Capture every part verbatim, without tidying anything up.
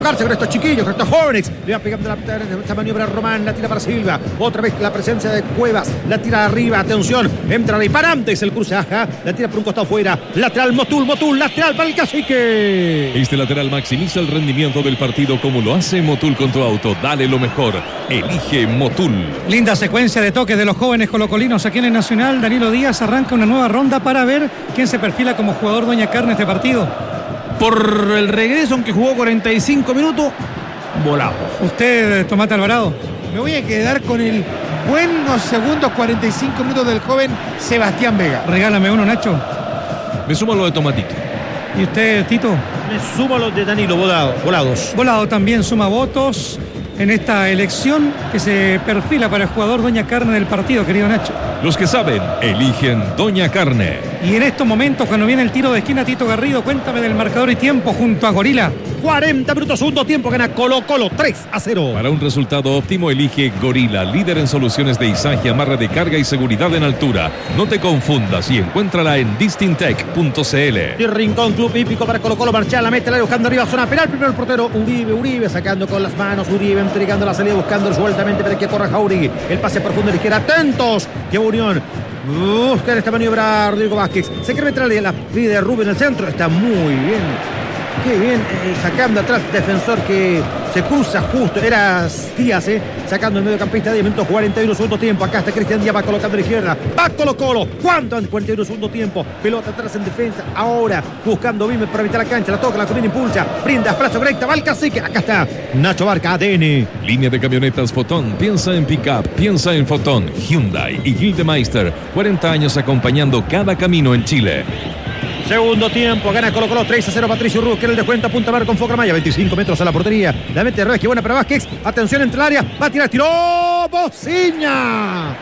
Con estos chiquillos, con estos jóvenes, le va pegando la, esta maniobra Román, la tira para Silva, otra vez la presencia de Cuevas, la tira arriba, atención, entra ahí para antes el cruce, ajá, la tira por un costado fuera, lateral Motul, Motul, lateral para el Cacique. Este lateral maximiza el rendimiento del partido como lo hace Motul con tu auto, dale lo mejor, elige Motul. Linda secuencia de toques de los jóvenes colocolinos aquí en el Nacional. Danilo Díaz arranca una nueva ronda para ver quién se perfila como jugador Doña Carne este partido. Por el regreso, aunque jugó cuarenta y cinco minutos, volado. Usted, Tomate Alvarado. Me voy a quedar con el buenos segundos cuarenta y cinco minutos del joven Sebastián Vega. Regálame uno, Nacho. Me sumo a lo de Tomatito. ¿Y usted, Tito? Me sumo a los de Danilo, volado, volados. Volado también suma votos en esta elección que se perfila para el jugador Doña Carne del partido, querido Nacho. Los que saben, eligen Doña Carne. Y en estos momentos, cuando viene el tiro de esquina, Tito Garrido, cuéntame del marcador y tiempo junto a Gorila. cuarenta minutos, segundo tiempo, gana Colo Colo tres a cero. Para un resultado óptimo, elige Gorila, líder en soluciones de izaje, amarre de carga y seguridad en altura. No te confundas y encuéntrala en distintec punto c l. Y Rincón, club hípico para Colo Colo, marcha la mete, la buscando arriba, zona penal, primero el portero Uribe, Uribe sacando con las manos, Uribe entregando la salida, buscando sueltamente para que corra Jauregui. El pase profundo, ligera, atentos, que Unión. Busca esta maniobra Rodrigo Vázquez. Se quiere meter la vida de Rubén en el centro. Está muy bien. Qué bien. Eh, sacando atrás defensor que se cruza justo. Era Díaz, eh, sacando el mediocampista de minutos cuarenta y uno segundo tiempo. Acá está Cristian Díaz, va colocando a la izquierda. Va Colo Colo. ¿Cuánto? cuarenta y uno segundo tiempo. Pelota atrás en defensa. Ahora buscando Vimes para evitar la cancha. La toca, la combina, impulsa. Brinda, plazo recta. Va el Cacique. Acá está Nacho Barca, A D N. Línea de camionetas Fotón. Piensa en pick-up. Piensa en Fotón. Hyundai y Gildemeister. cuarenta años acompañando cada camino en Chile. Segundo tiempo, gana Colo Colo tres a cero. Patricio Ruz, que era el descuento, punta mar con Focramaya, veinticinco metros a la portería. La mete Reyes, que buena para Vázquez. Atención entre el área, va a tirar, tiró. Bociña.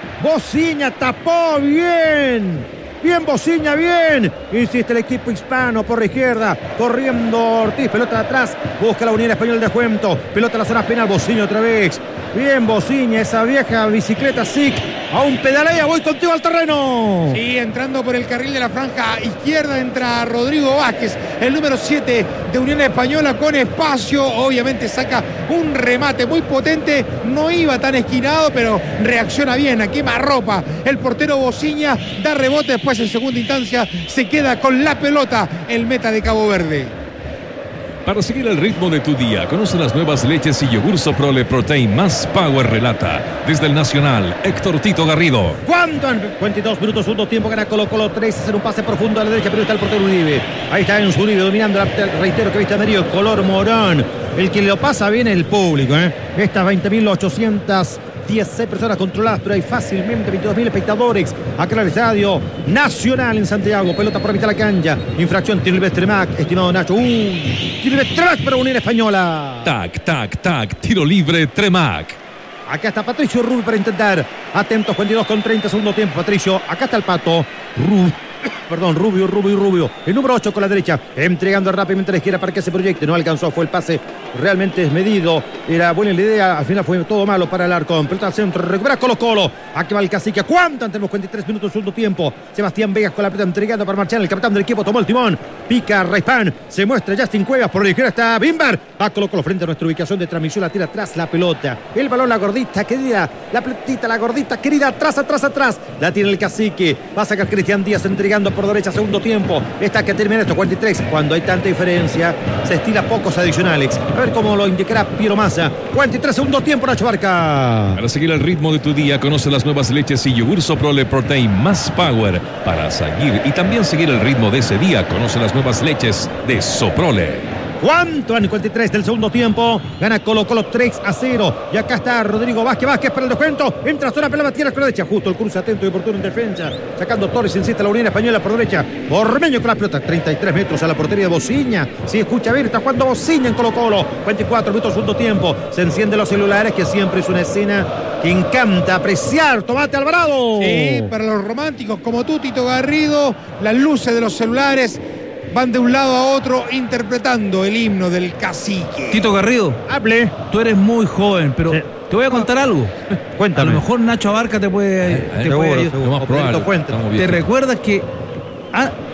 Bociña tapó bien. Bien Bociña, bien. Insiste el equipo hispano por la izquierda. Corriendo Ortiz, pelota de atrás. Busca la Unión Española de descuento. Pelota a la zona penal, Bociña otra vez. Bien Bociña, esa vieja bicicleta S I C. A un pedalea, voy contigo al terreno. Sí, entrando por el carril de la franja izquierda entra Rodrigo Vázquez, el número siete de Unión Española, con espacio. Obviamente saca un remate muy potente. No iba tan esquinado, pero reacciona bien. A quemarropa el portero Bociña, da rebote. Después en segunda instancia se queda con la pelota el meta de Cabo Verde. Para seguir el ritmo de tu día, conoce las nuevas leches y yogur Soprole Protein más Power, relata desde el Nacional Héctor Tito Garrido. ¿Cuánto? En cuarenta y dos minutos, segundo tiempo, gana Colo Colo tres, hacer un pase profundo a la derecha, pero está el portero Uribe. Ahí está en su Uribe dominando, la, reitero que viste amarillo, color morón. El que lo pasa bien es el público, ¿eh? Estas veinte mil ochocientas dieciséis personas controladas, pero hay fácilmente veintidós mil espectadores acá en el Estadio Nacional en Santiago. Pelota por la mitad de la cancha. Infracción, tiro libre Tremac, estimado Nacho. Uy, tiro libre Tremac para Unión Española. Tac, tac, tac, tiro libre Tremac. Acá está Patricio Rubio para intentar. Atentos, cuarenta y dos con treinta, segundo tiempo. Patricio, acá está el Pato. Rubio. Perdón, Rubio, Rubio, Rubio. El número ocho con la derecha, entregando rápidamente a la izquierda para que se proyecte. No alcanzó, fue el pase realmente desmedido. Era buena la idea, al final fue todo malo para el Arcón. Pelota al centro, recupera Colo Colo. Aquí va el Cacique. ¿Cuánto? Tenemos cuarenta y tres minutos, segundo tiempo. Sebastián Vegas con la pelota entregando para marchar. El capitán del equipo tomó el timón. Pica Raipán. Se muestra Justin Cuevas. Por la izquierda está Bimber. Va Colo Colo frente a nuestra ubicación de transmisión. La tira atrás la pelota. El balón, la gordita querida. La pelotita, la gordita querida. Atrás, atrás, atrás. La tiene el Cacique. Va a sacar Cristian Díaz entregando por derecha, segundo tiempo. Está que termina esto, cuarenta y tres. Cuando hay tanta diferencia, se estila pocos adicionales. A ver cómo lo indicará Piero Massa. cuarenta y tres, segundo tiempo, Nacho Barca. Para seguir el ritmo de tu día, conoce las nuevas leches y yogur Soprole Protein más Power. Para seguir y también seguir el ritmo de ese día, conoce las nuevas leches de Soprole. ¿Cuánto? En cuarenta y tres del segundo tiempo. Gana Colo Colo tres a cero. Y acá está Rodrigo Vázquez. Vázquez para el descuento. Entra zona pelota, tierra con la derecha. Justo el cruce atento y oportuno en defensa. Sacando Torres, insiste la Unión Española por derecha. Ormeño con la pelota. treinta y tres metros a la portería de Bociña. Si escucha bien, está jugando Bociña en Colo Colo. cuarenta y cuatro minutos, segundo tiempo. Se encienden los celulares, que siempre es una escena que encanta apreciar. Tomate Alvarado. Sí, para los románticos como tú, Tito Garrido, las luces de los celulares van de un lado a otro interpretando el himno del Cacique. Tito Garrido, hable. Tú eres muy joven, pero sí. Te voy a contar algo. Cuéntame. A lo mejor Nacho Abarca te puede, eh, te seguro, puede seguro. Lo más probable. ¿Te recuerdas que ah,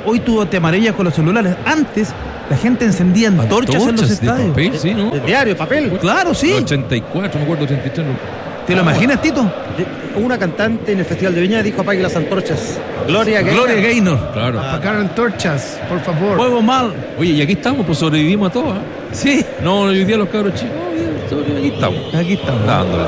hoy tú te amarillas con los celulares. Antes la gente encendía antorchas en los de estadios. papel, sí, ¿no? De diario, papel. Claro, sí. ochenta y cuatro, me acuerdo, ochenta y tres. No. ¿Te lo imaginas, Tito? Una cantante en el Festival de Viña dijo apague las antorchas. Gloria Gaynor. Gloria Gaynor. Claro. Apagar antorchas, por favor. Juego mal. Oye, y aquí estamos, pues sobrevivimos a todo, ¿eh? Sí. No, hoy día los cabros chicos, no, aquí estamos. Aquí estamos. Dándole.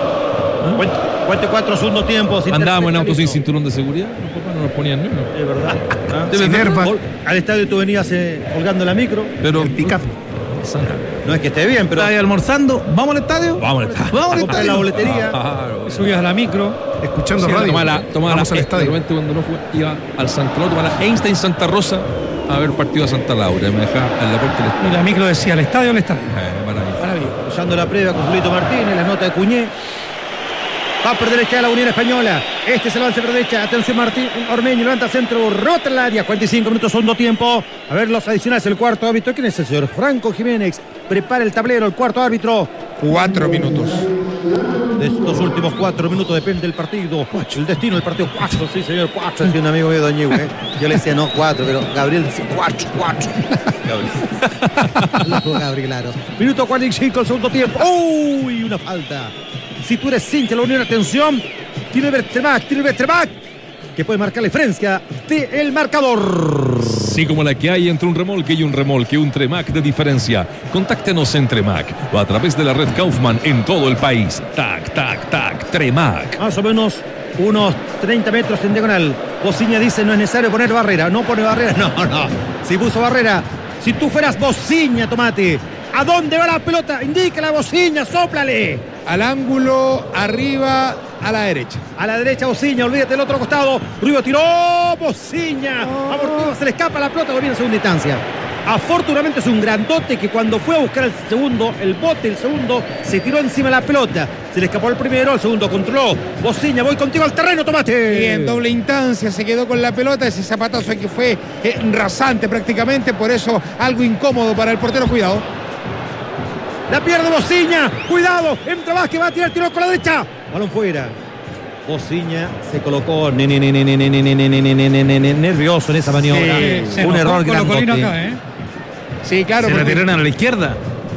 Cuente cuatro segundos tiempo. Andábamos en autos sin cinturón de seguridad, los papás no nos ponían ni uno. Es verdad. ¿Ah? De Sin verdad. airbag. Vol- Al estadio tú venías eh, colgando la micro. Pero El pick-up. No es que esté bien, pero ¿Estás ahí almorzando? ¿Vamos al estadio? Vamos al estadio. Vamos al compré la estadio. boletería. Claro. Subías a la micro. Escuchando Sí, radio. tomaba la, tomaba Vamos la, al de estadio. repente cuando no fue, iba al Santa Laura, tomaba la Einstein Santa Rosa a ver partido a Santa Laura. Me dejaba en la puerta del Y la micro decía al estadio, al estadio. Eh, maravilla. Usando la previa con Julito Martínez, la nota de Cuñé. Va por derecha la Unión Española. Este se lo avance por derecha. Atención, Martín Ormeño. Levanta centro. Rota el área. cuarenta y cinco minutos, segundo tiempo. A ver los adicionales. El cuarto árbitro. ¿Quién es el señor? Franco Jiménez. Prepara el tablero. El cuarto árbitro. Cuatro minutos. De estos últimos cuatro minutos depende el partido. El destino del partido. Cuatro, sí, señor. Cuatro. Decía un amigo mío, Doñigo, ¿eh? Yo le decía no, cuatro, pero Gabriel decía cuatro, cuatro. Gabriel. Gabriel, claro. Minuto cuarenta y cinco, el segundo tiempo. ¡Uy! Una falta. Si tú eres hincha de la Unión, atención. Tiene el Bertremac, tiene el Bertremac, que puede marcar la diferencia del marcador. Sí, como la que hay entre un remolque y un remolque, un Tremac de diferencia. Contáctenos en Tremac o a través de la red Kaufman en todo el país. Tac, tac, tac, Tremac. Más o menos unos treinta metros en diagonal. Bociña dice no es necesario poner barrera. No pone barrera, no, no. Si puso barrera, si tú fueras Bociña, Tomate, ¿a dónde va la pelota? Indica la Bociña, sóplale. Al ángulo, arriba, a la derecha. A la derecha Bociña, olvídate del otro costado. Rubio tiró, Bociña. Abortiva, se le escapa la pelota, volvió en segunda instancia. Afortunadamente es un grandote que cuando fue a buscar el segundo, el bote, el segundo, se tiró encima de la pelota. Se le escapó el primero, el segundo controló. Bociña, voy contigo al terreno, Tomate. Y en doble instancia se quedó con la pelota. Ese zapatazo que fue eh, rasante prácticamente. Por eso algo incómodo para el portero. Cuidado. La pierde Bociña. Cuidado. Entra Vázquez, va a tirar, tiró con la derecha. Balón fuera. Bociña se colocó ne, ne, ne, ne, ne, ne, ne, ne, ne, ne, ne, ne, ne, nervioso en esa maniobra. Sí, Se un enojó error Colo-Colino grandote. acá, ¿eh? Sí, claro. Se la porque- tiraron a la izquierda.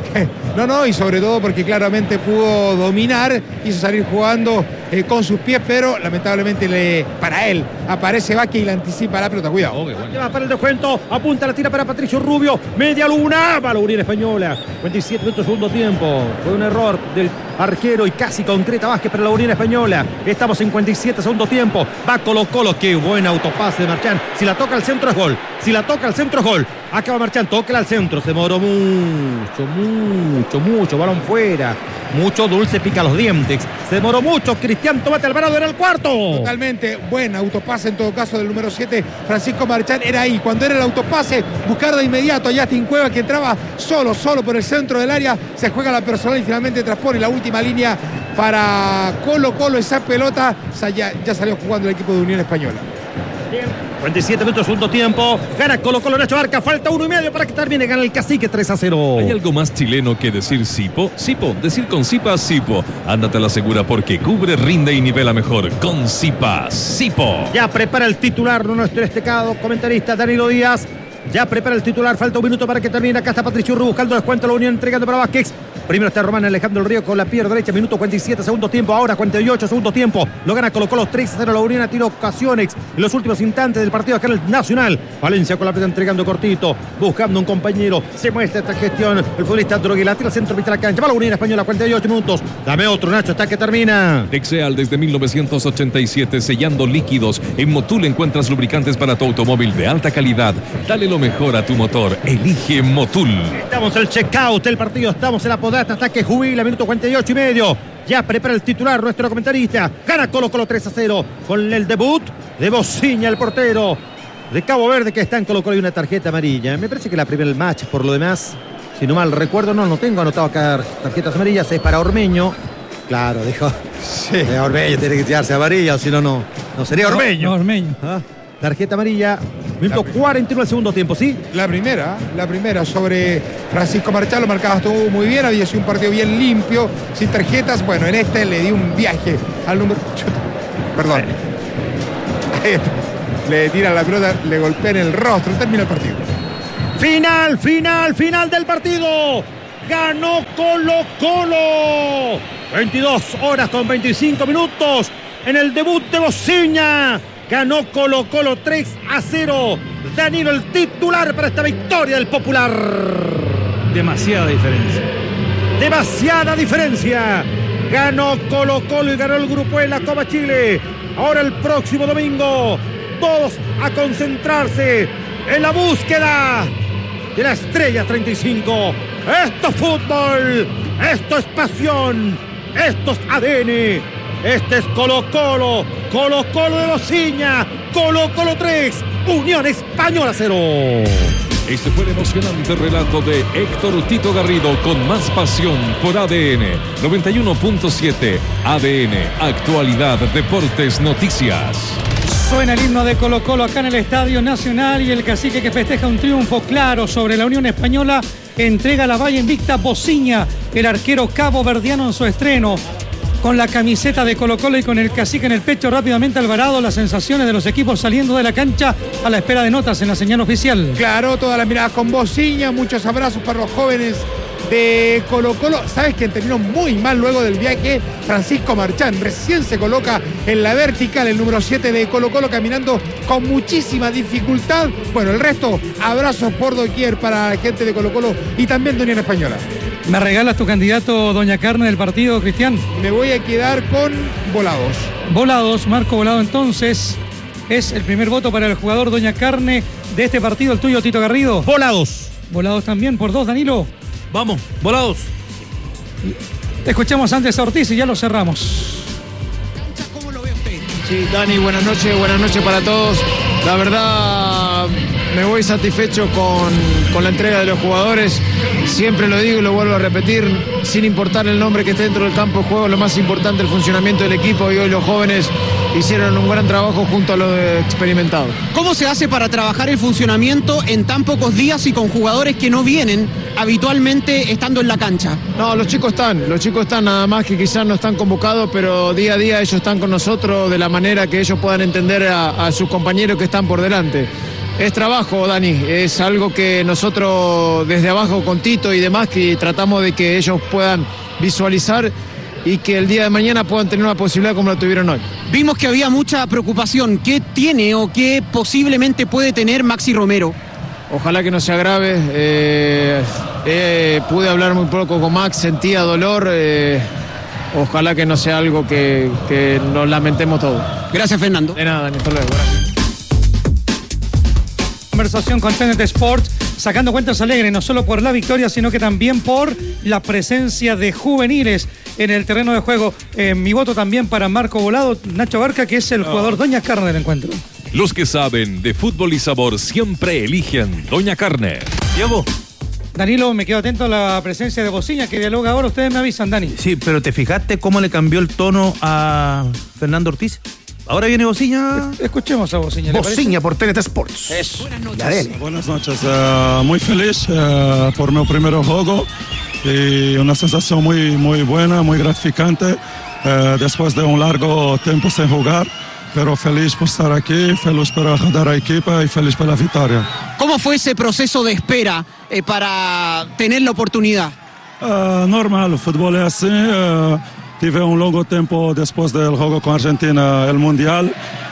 No, no, y sobre todo porque claramente pudo dominar, hizo salir jugando eh, con sus pies, pero lamentablemente le, para él aparece Vázquez y le anticipa la pelota. Cuidado. Oh, qué bueno. Lleva para el descuento, apunta la tira para Patricio Rubio, media luna, va la Unión Española, cuarenta y siete minutos segundo tiempo, fue un error del arquero y casi concreta Vázquez para la Unión Española, estamos en cuarenta y siete segundo tiempo, va Colo Colo, qué buen autopase de Marchán, si la toca al centro es gol, si la toca al centro es gol, acaba Marchán, tóquela al centro, se demoró mucho, mucho, mucho, balón fuera, mucho Dulce pica los dientes, se demoró mucho, Cristian Tomate Alvarado era el cuarto. Totalmente buen autopase en todo caso del número siete, Francisco Marchán, era ahí, cuando era el autopase, buscar de inmediato a Justin Cueva que entraba solo, solo por el centro del área, se juega la personal y finalmente transpone la última línea para Colo Colo, esa pelota ya, ya salió jugando el equipo de Unión Española. cuarenta y siete minutos, segundo tiempo. Gana Colo Colo Nacho Barca. Falta uno y medio para que termine. Gana el Cacique tres a cero. ¿Hay algo más chileno que decir Sipo? Sipo, decir con Sipa, Sipo. Ándate a la segura porque cubre, rinde y nivela mejor. Con Sipa, Sipo. Ya prepara el titular de nuestro destacado comentarista Danilo Díaz. Ya prepara el titular. Falta un minuto para que termine. Acá está Patricio Rubio buscando descuento. La Unión entregando para Vázquez. Primero está Román Alejandro del Río con la pierna derecha. Minuto cuarenta y siete, segundo tiempo. Ahora cuarenta y ocho, segundo tiempo. Lo gana Colo Colo tres a cero. La Unión a tiro ocasiones en los últimos instantes del partido acá en el Nacional. Valencia con la pelota entregando cortito. Buscando un compañero. Se muestra esta gestión. El futbolista Droguela tira al centro, mitad de la cancha. Va la Unión Española, cuarenta y ocho minutos. Dame otro, Nacho, hasta que termina. Texeal desde mil novecientos ochenta y siete sellando líquidos. En Motul encuentras lubricantes para tu automóvil de alta calidad. Dale lo mejor a tu motor. Elige Motul. Estamos en el checkout del partido. Estamos en la podata hasta que jubila. Minuto cuarenta y ocho y medio. Ya prepara el titular nuestro comentarista. Gana Colo Colo tres a cero con el debut de Bociña, el portero de Cabo Verde, que está en Colo Colo y una tarjeta amarilla. Me parece que la primera del match, por lo demás, si no mal recuerdo, no, no tengo anotado acá tarjetas amarillas. Es para Ormeño. Claro, dijo. Sí. Ormeño tiene que tirarse amarilla, o si no, no, no sería Ormeño. No, Ormeño. ¿Ah? Tarjeta amarilla, minuto cuarenta y uno del segundo tiempo, ¿sí? La primera, la primera sobre Francisco Marchán, lo marcabas tú muy bien, había sido un partido bien limpio, sin tarjetas. Bueno, en este le di un viaje al número. Perdón. Ahí está. le tira la pelota, le golpea en el rostro. Termina el partido. Final, final, final del partido. Ganó Colo Colo. veintidós horas con veinticinco minutos en el debut de Bociña. Ganó Colo Colo tres a cero. Danilo el titular para esta victoria del Popular. Demasiada diferencia. Demasiada diferencia. Ganó Colo Colo y ganó el grupo en la Copa Chile. Ahora el próximo domingo, todos a concentrarse en la búsqueda de la estrella treinta y cinco. Esto es fútbol, esto es pasión, esto es A D N. Este es Colo Colo, Colo Colo de Bociña, Colo Colo tres, Unión Española cero. Este fue el emocionante relato de Héctor Tito Garrido con más pasión por A D N noventa y uno punto siete. A D N, actualidad, deportes, noticias. Suena el himno de Colo Colo acá en el Estadio Nacional y el cacique que festeja un triunfo claro sobre la Unión Española entrega la valla invicta Bociña, el arquero caboverdiano en su estreno. Con la camiseta de Colo Colo y con el cacique en el pecho, rápidamente Alvarado, las sensaciones de los equipos saliendo de la cancha a la espera de notas en la señal oficial. Claro, todas las miradas con Bociña, muchos abrazos para los jóvenes de Colo Colo. ¿Sabes quién terminó muy mal luego del viaje? Francisco Marchán. Recién se coloca en la vertical el número siete de Colo Colo, caminando con muchísima dificultad. Bueno, el resto, abrazos por doquier para la gente de Colo Colo y también de Unión Española. ¿Me regalas tu candidato, Doña Carne, del partido, Cristian? Me voy a quedar con Volados. Volados, Marco Volado entonces. Es el primer voto para el jugador Doña Carne de este partido, el tuyo, Tito Garrido. Volados. Volados también por dos, Danilo. Vamos, Volados. Escuchamos antes a Ortiz y ya lo cerramos. ¿Cómo lo ve usted? Sí, Dani, buenas noches, buenas noches para todos. La verdad, me voy satisfecho con, con la entrega de los jugadores. Siempre lo digo y lo vuelvo a repetir, sin importar el nombre que esté dentro del campo de juego, lo más importante es el funcionamiento del equipo, y hoy los jóvenes hicieron un gran trabajo junto a los experimentados. ¿Cómo se hace para trabajar el funcionamiento en tan pocos días y con jugadores que no vienen habitualmente estando en la cancha? No, los chicos están, los chicos están, nada más que quizás no están convocados, pero día a día ellos están con nosotros de la manera que ellos puedan entender a, a sus compañeros que están por delante. Es trabajo, Dani, es algo que nosotros desde abajo con Tito y demás, que tratamos de que ellos puedan visualizar y que el día de mañana puedan tener una posibilidad como la tuvieron hoy. Vimos que había mucha preocupación. ¿Qué tiene o qué posiblemente puede tener Maxi Romero? Ojalá que no se agrave. Eh, eh, pude hablar muy poco con Max, sentía dolor. Eh, ojalá que no sea algo que, que nos lamentemos todos. Gracias, Fernando. De nada, Dani, hasta luego. Gracias. Conversación con T N T Sports, sacando cuentas alegres, no solo por la victoria, sino que también por la presencia de juveniles en el terreno de juego. Eh, mi voto también para Marco Volado, Nacho Barca, que es el jugador Doña Carne del encuentro. Los que saben de fútbol y sabor siempre eligen Doña Carne. Llevo. Danilo, me quedo atento a la presencia de Bociña, que dialoga ahora. Ustedes me avisan, Dani. Sí, pero ¿te fijaste cómo le cambió el tono a Fernando Ortiz? Ahora viene Bociña. Escuchemos a Bociña. Bociña por T N T Sports. Eso. Buenas noches. Buenas noches. Uh, muy feliz uh, por mi primer juego y una sensación muy, muy buena, muy gratificante uh, después de un largo tiempo sin jugar. Pero feliz por estar aquí, feliz por ayudar a la equipa y feliz por la victoria. ¿Cómo fue ese proceso de espera eh, para tener la oportunidad? Uh, normal, el fútbol es así. Uh, Tive un largo tiempo después del juego con Argentina, el Mundial,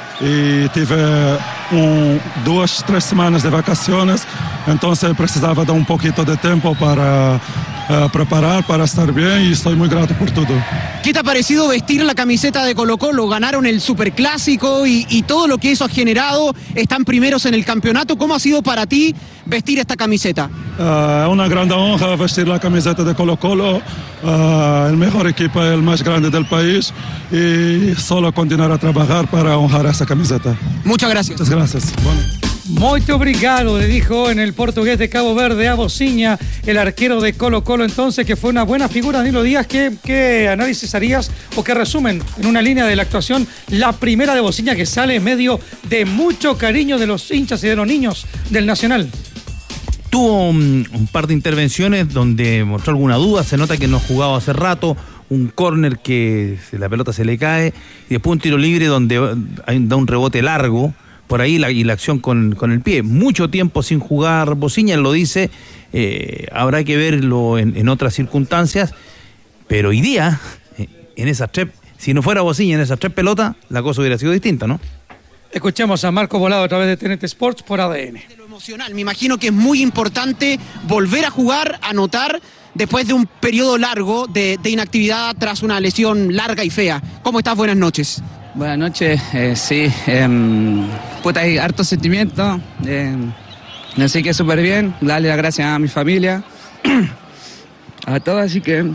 y tive un, dos, tres semanas de vacaciones, entonces precisaba de un poquito de tiempo para uh, preparar, para estar bien, y estoy muy grato por todo. ¿Qué te ha parecido vestir la camiseta de Colo Colo? Ganaron el Superclásico y, y todo lo que eso ha generado, están primeros en el campeonato. ¿Cómo ha sido para ti vestir esta camiseta? Es uh, una gran honra vestir la camiseta de Colo Colo, uh, el mejor equipo, el más grande del país, y solo continuar a trabajar para honrar esa camiseta. Muchas gracias. Muchas gracias. Bueno. Muito obrigado, le dijo en el portugués de Cabo Verde a Bociña, el arquero de Colo Colo entonces, que fue una buena figura. Danilo Díaz, ¿qué, qué análisis harías o qué resumen en una línea de la actuación? La primera de Bociña, que sale en medio de mucho cariño de los hinchas y de los niños del Nacional. Tuvo un, un par de intervenciones donde mostró alguna duda, se nota que no ha jugado hace rato, un córner que la pelota se le cae, y después un tiro libre donde hay, da un rebote largo, por ahí la, y la acción con, con el pie. Mucho tiempo sin jugar Bociña, él lo dice, eh, habrá que verlo en, en otras circunstancias, pero hoy día, en esas tres, si no fuera Bociña en esas tres pelotas, la cosa hubiera sido distinta, ¿no? Escuchemos a Marco Volado a través de T N T Sports por A D N. De lo emocional, me imagino que es muy importante volver a jugar, anotar, después de un periodo largo de, de inactividad tras una lesión larga y fea. ¿Cómo estás? Buenas noches. Buenas noches, eh, sí, eh, puta, hay harto sentimiento, eh, así que súper bien, darle las gracias a mi familia, a todos, así que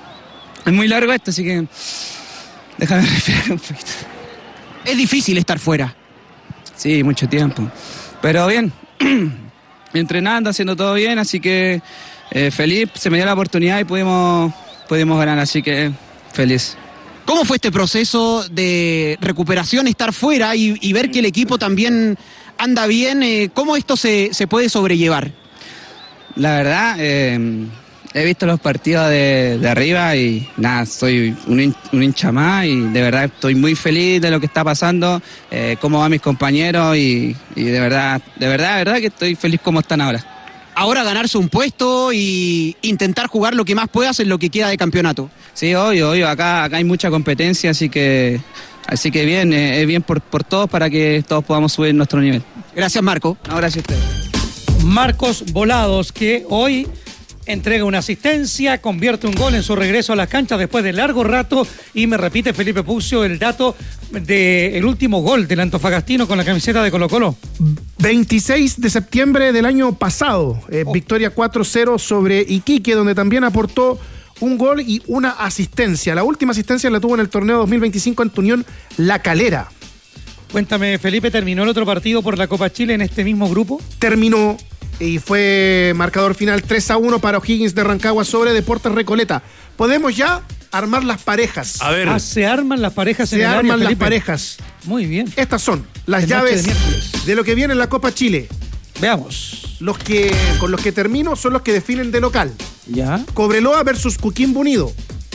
es muy largo esto, así que déjame respirar un poquito. Es difícil estar fuera. Sí, mucho tiempo, pero bien, entrenando, haciendo todo bien, así que eh, feliz, se me dio la oportunidad y pudimos, pudimos ganar, así que feliz. ¿Cómo fue este proceso de recuperación, estar fuera y, y ver que el equipo también anda bien? Eh, ¿Cómo esto se, se puede sobrellevar? La verdad, eh, he visto los partidos de, de arriba y nada, soy un, hin, un hincha más y de verdad estoy muy feliz de lo que está pasando, eh, cómo van mis compañeros y, y de verdad, de verdad, de verdad que estoy feliz como están ahora. Ahora ganarse un puesto y intentar jugar lo que más puedas en lo que queda de campeonato. Sí, obvio, obvio, acá, acá hay mucha competencia, así que, así que bien, es eh, bien por, por todos para que todos podamos subir nuestro nivel. Gracias, Marco. No, gracias a ustedes. Marcos Volados, que hoy entrega una asistencia, convierte un gol en su regreso a las canchas después de largo rato y me repite Felipe Puccio el dato del último gol del antofagastino con la camiseta de Colo-Colo. veintiséis de septiembre del año pasado, eh, oh. victoria cuatro cero sobre Iquique, donde también aportó un gol y una asistencia. La última asistencia la tuvo en el torneo dos mil veinticinco ante Unión La Calera. Cuéntame, Felipe, ¿terminó el otro partido por la Copa Chile en este mismo grupo? Terminó y fue marcador final tres a uno para O'Higgins de Rancagua sobre Deportes Recoleta. Podemos ya armar las parejas. A ver. Ah, se arman las parejas se en el área, Se arman las Felipe. parejas. Muy bien. Estas son las de llaves de, de lo que viene en la Copa Chile. Veamos. Los que con los que termino son los que definen de local. Ya. Cobreloa versus Coquimbo Unido.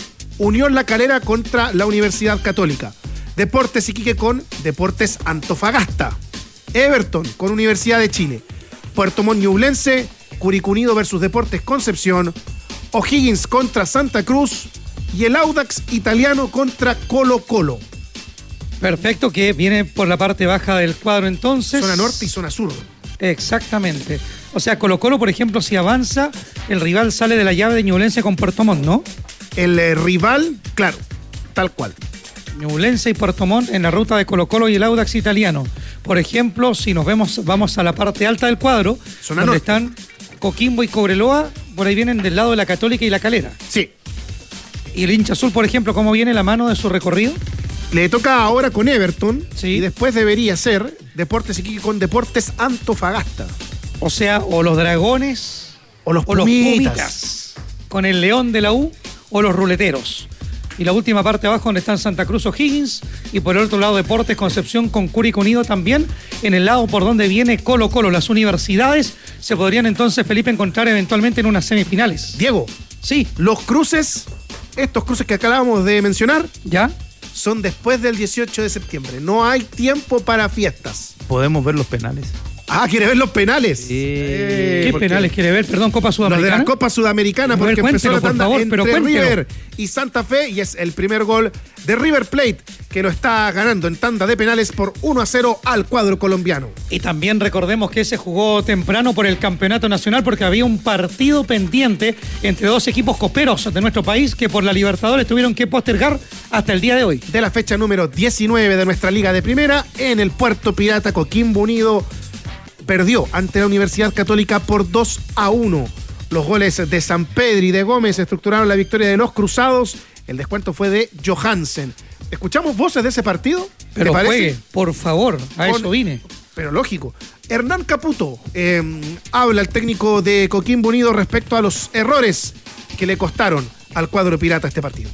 Unión La Calera contra la Universidad Católica. Deportes Iquique con Deportes Antofagasta. Everton con Universidad de Chile. Puerto Montt Ñublense, Curicó Unido versus Deportes Concepción, O'Higgins contra Santa Cruz y el Audax Italiano contra Colo-Colo. Perfecto, que viene por la parte baja del cuadro entonces. Zona norte y zona sur. Exactamente. O sea, Colo-Colo, por ejemplo, si avanza, el rival sale de la llave de Ñublense con Puerto Montt, ¿no? El eh, rival, claro, tal cual. Ñublense y Puerto Montt en la ruta de Colo-Colo y el Audax Italiano. Por ejemplo, si nos vemos, vamos a la parte alta del cuadro, Zona donde norte. están Coquimbo y Cobreloa, por ahí vienen del lado de la Católica y la Calera. Sí. Y el hincha azul, por ejemplo, ¿cómo viene la mano de su recorrido? Le toca ahora con Everton, sí. Y después debería ser Deportes Iquique con Deportes Antofagasta. O sea, o los Dragones o los o los Pumitas. Pumitas, con el León de la U o los Ruleteros. Y la última parte abajo donde están Santa Cruz O'Higgins y por el otro lado Deportes Concepción con Curicó Unido también. En el lado por donde viene Colo-Colo. Las universidades se podrían entonces, Felipe, encontrar eventualmente en unas semifinales. Diego. Sí. Los cruces, estos cruces que acabamos de mencionar, ¿ya? Son después del dieciocho de septiembre. No hay tiempo para fiestas. ¿Podemos ver los penales? Ah, ¿quiere ver los penales? Sí. Eh, ¿Qué penales quiere ver? Perdón, Copa Sudamericana. Los de la Copa Sudamericana, porque ver, empezó la por tanda favor, entre pero River y Santa Fe y es el primer gol de River Plate que lo está ganando en tanda de penales por uno a cero al cuadro colombiano. Y también recordemos que se jugó temprano por el campeonato nacional porque había un partido pendiente entre dos equipos coperos de nuestro país que por la Libertadores tuvieron que postergar hasta el día de hoy. De la fecha número diecinueve de nuestra Liga de Primera, en el Puerto Pirata, Coquimbo Unido perdió ante la Universidad Católica por dos a uno. Los goles de San Pedro y de Gómez estructuraron la victoria de los Cruzados. El descuento fue de Johansen. ¿Escuchamos voces de ese partido? Pero juegue, por favor, a Con, eso vine. Pero lógico. Hernán Caputo eh, habla el técnico de Coquimbo Unido respecto a los errores que le costaron al cuadro pirata este partido.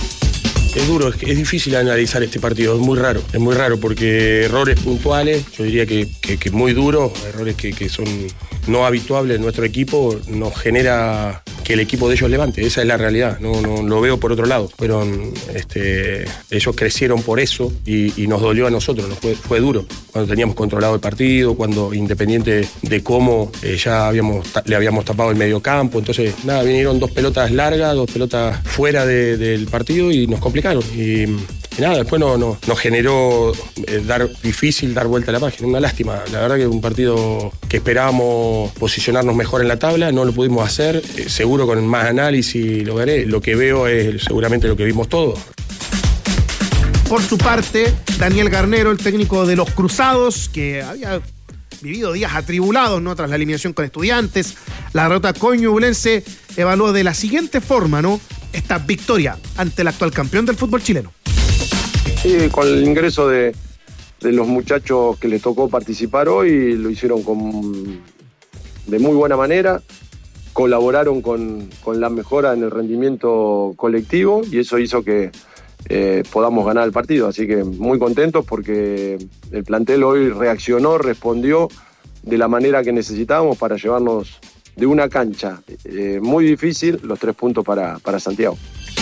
Es duro, es, es difícil analizar este partido, es muy raro, es muy raro porque errores puntuales, yo diría que, que, que muy duros, errores que, que son no habituables en nuestro equipo, nos genera que el equipo de ellos levante. Esa es la realidad, no, no lo veo por otro lado. Fueron, este, ellos crecieron por eso y, y nos dolió a nosotros, nos fue, fue duro. Cuando teníamos controlado el partido, cuando independiente de cómo eh, ya habíamos, le habíamos tapado el medio campo, entonces nada, vinieron dos pelotas largas, dos pelotas fuera de, del partido y nos complicaron. Y, y nada, después no, no, nos generó eh, dar difícil dar vuelta a la página, una lástima. La verdad que un partido que esperábamos posicionarnos mejor en la tabla, no lo pudimos hacer, eh, seguro con más análisis lo veré. Lo que veo es seguramente lo que vimos todos. Por su parte, Daniel Garnero, el técnico de los Cruzados, que había vivido días atribulados, ¿no?, tras la eliminación con Estudiantes, la derrota con Ñublense, evaluó de la siguiente forma, ¿no?, esta victoria ante el actual campeón del fútbol chileno. Sí, con el ingreso de, de los muchachos que les tocó participar hoy, lo hicieron con, de muy buena manera, colaboraron con, con la mejora en el rendimiento colectivo y eso hizo que Eh, podamos ganar el partido, así que muy contentos porque el plantel hoy reaccionó, respondió de la manera que necesitábamos para llevarnos de una cancha eh, muy difícil los tres puntos para, para Santiago.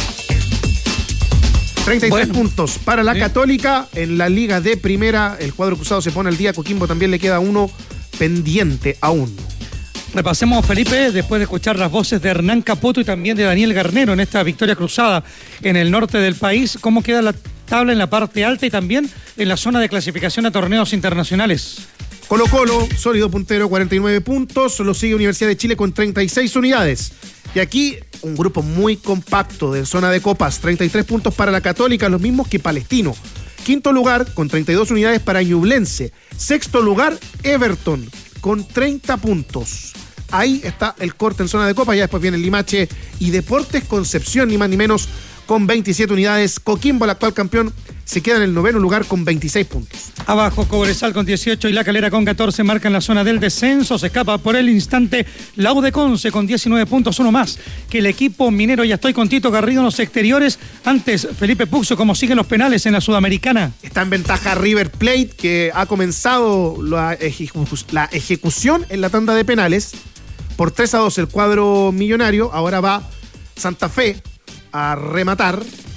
treinta y tres Bueno. puntos para la Sí. Católica en la Liga de Primera. El cuadro cruzado se pone al día. Coquimbo también le queda uno pendiente aún. Repasemos, Felipe, después de escuchar las voces de Hernán Caputo y también de Daniel Garnero en esta victoria cruzada en el norte del país, cómo queda la tabla en la parte alta y también en la zona de clasificación a torneos internacionales. Colo Colo, sólido puntero, cuarenta y nueve puntos. Lo sigue Universidad de Chile con treinta y seis unidades. Y aquí un grupo muy compacto de zona de copas, treinta y tres puntos para la Católica, los mismos que Palestino. Quinto lugar con treinta y dos unidades para Ñublense. Sexto lugar, Everton con treinta puntos. Ahí está el corte en zona de copa. Ya después viene el Limache y Deportes Concepción, ni más ni menos, con veintisiete unidades. Coquimbo, el actual campeón, se queda en el noveno lugar con veintiséis puntos. Abajo Cobresal con dieciocho y La Calera con catorce marcan la zona del descenso. Se escapa por el instante la U de Conce con diecinueve puntos, uno más que el equipo minero. Ya estoy con Tito Garrido en los exteriores. Antes, Felipe Puxo, ¿cómo siguen los penales en la Sudamericana? Está en ventaja River Plate, que ha comenzado la, ejecu- la ejecución en la tanda de penales. Por tres a dos el cuadro millonario. Ahora va Santa Fe a rematar.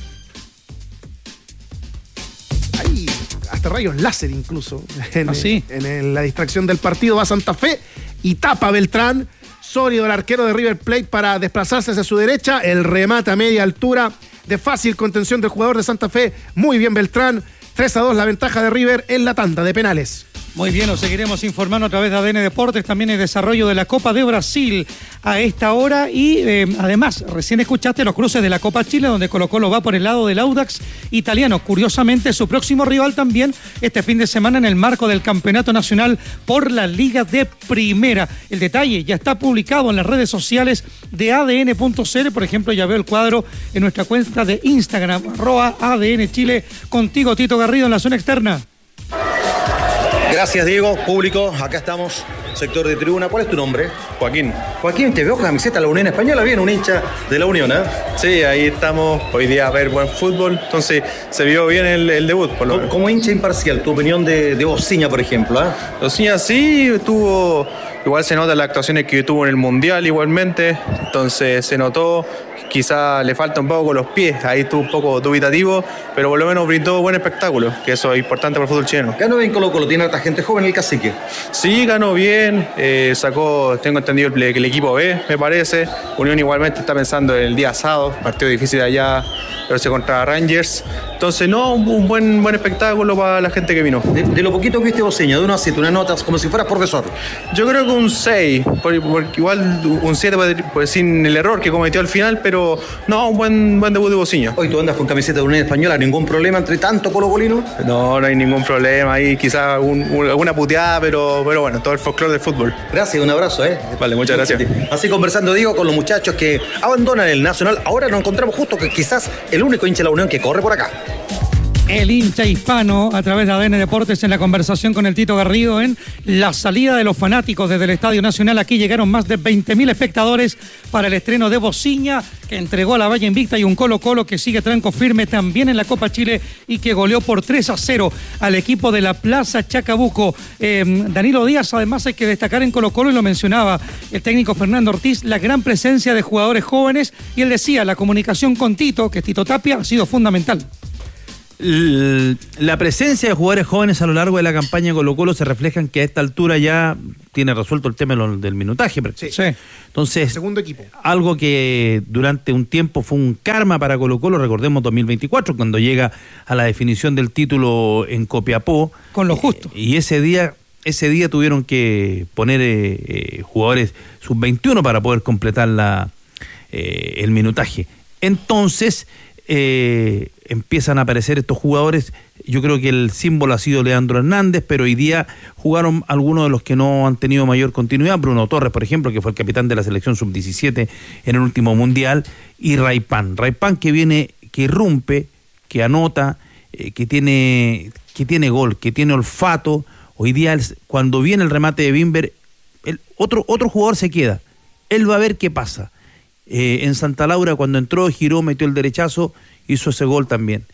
Hay hasta rayos láser incluso en, ¿Ah, sí? en, en la distracción del partido. Va Santa Fe y tapa Beltrán. Sólido el arquero de River Plate para desplazarse hacia su derecha. El remate a media altura de fácil contención del jugador de Santa Fe. Muy bien Beltrán. tres a dos la ventaja de River en la tanda de penales. Muy bien, nos seguiremos informando a través de A D N Deportes, también el desarrollo de la Copa de Brasil a esta hora y eh, además recién escuchaste los cruces de la Copa Chile donde Colo Colo va por el lado del Audax italiano. Curiosamente su próximo rival también este fin de semana en el marco del Campeonato Nacional por la Liga de Primera. El detalle ya está publicado en las redes sociales de A D N punto C L, por ejemplo ya veo el cuadro en nuestra cuenta de Instagram, arroba A D N Chile. Contigo Tito Garrido en la zona externa. Gracias, Diego. Público, acá estamos, sector de tribuna. ¿Cuál es tu nombre? Joaquín. Joaquín, te veo con camiseta de la Unión Española, bien, un hincha de la Unión, ¿eh? Sí, ahí estamos hoy día a ver buen fútbol, entonces se vio bien el, el debut. Por lo como, como hincha imparcial, tu opinión de, de Bociña, por ejemplo, ¿eh? Bociña sí, tuvo, igual se nota las actuaciones que tuvo en el Mundial igualmente, entonces se notó. Quizá le falta un poco con los pies, ahí estuvo un poco dubitativo, pero por lo menos brindó buen espectáculo, que eso es importante para el fútbol chileno. Ganó bien Colo Colo, tiene harta gente joven el Cacique. Sí, ganó bien, eh, sacó, tengo entendido que el equipo B, me parece. Unión igualmente está pensando en el día sábado, partido difícil allá, verse contra Rangers. Entonces, no, un, un buen, buen espectáculo para la gente que vino. De, de lo poquito que viste Bociña, de uno a siete, una nota como si fueras profesor. Yo creo que un seis, porque, porque igual un siete pues, sin el error que cometió al final, pero no, un buen, buen debut de Bociña. Hoy tú andas con camiseta de Unión Española, ¿ningún problema entre tanto colocolino? No, no hay ningún problema ahí, quizás un, un, alguna puteada, pero, pero bueno, todo el folclore del fútbol. Gracias, un abrazo, ¿eh? Vale, muchas gracias. Así conversando, digo, con los muchachos que abandonan el Nacional, ahora nos encontramos justo que quizás el único hincha de la Unión que corre por acá. El hincha hispano a través de A D N Deportes en la conversación con el Tito Garrido en la salida de los fanáticos desde el Estadio Nacional. Aquí llegaron más de veinte mil espectadores para el estreno de Bociña, que entregó a la Valla Invicta, y un Colo Colo que sigue tranco firme también en la Copa Chile y que goleó por tres a cero al equipo de la Plaza Chacabuco. Eh, Danilo Díaz, además hay que destacar en Colo Colo, y lo mencionaba el técnico Fernando Ortiz, la gran presencia de jugadores jóvenes, y él decía, la comunicación con Tito, que es Tito Tapia, ha sido fundamental. La presencia de jugadores jóvenes a lo largo de la campaña de Colo Colo se refleja en que a esta altura ya tiene resuelto el tema del minutaje. Sí. Entonces, segundo equipo. Algo que durante un tiempo fue un karma para Colo Colo, recordemos dos mil veinticuatro, cuando llega a la definición del título en Copiapó. Con lo justo. Eh, y ese día, ese día tuvieron que poner eh, eh, jugadores sub veintiuno para poder completar la, eh, el minutaje. Entonces, Eh, empiezan a aparecer estos jugadores. Yo creo que el símbolo ha sido Leandro Hernández, pero hoy día jugaron algunos de los que no han tenido mayor continuidad. Bruno Torres, por ejemplo, que fue el capitán de la selección sub diecisiete en el último mundial, y Raipan. Raipan que viene, que irrumpe, que anota, eh, que tiene que tiene gol, que tiene olfato. Hoy día, cuando viene el remate de Bimber, el otro, otro jugador se queda. Él va a ver qué pasa. Eh, en Santa Laura, cuando entró, giró, metió el derechazo, hizo ese gol también.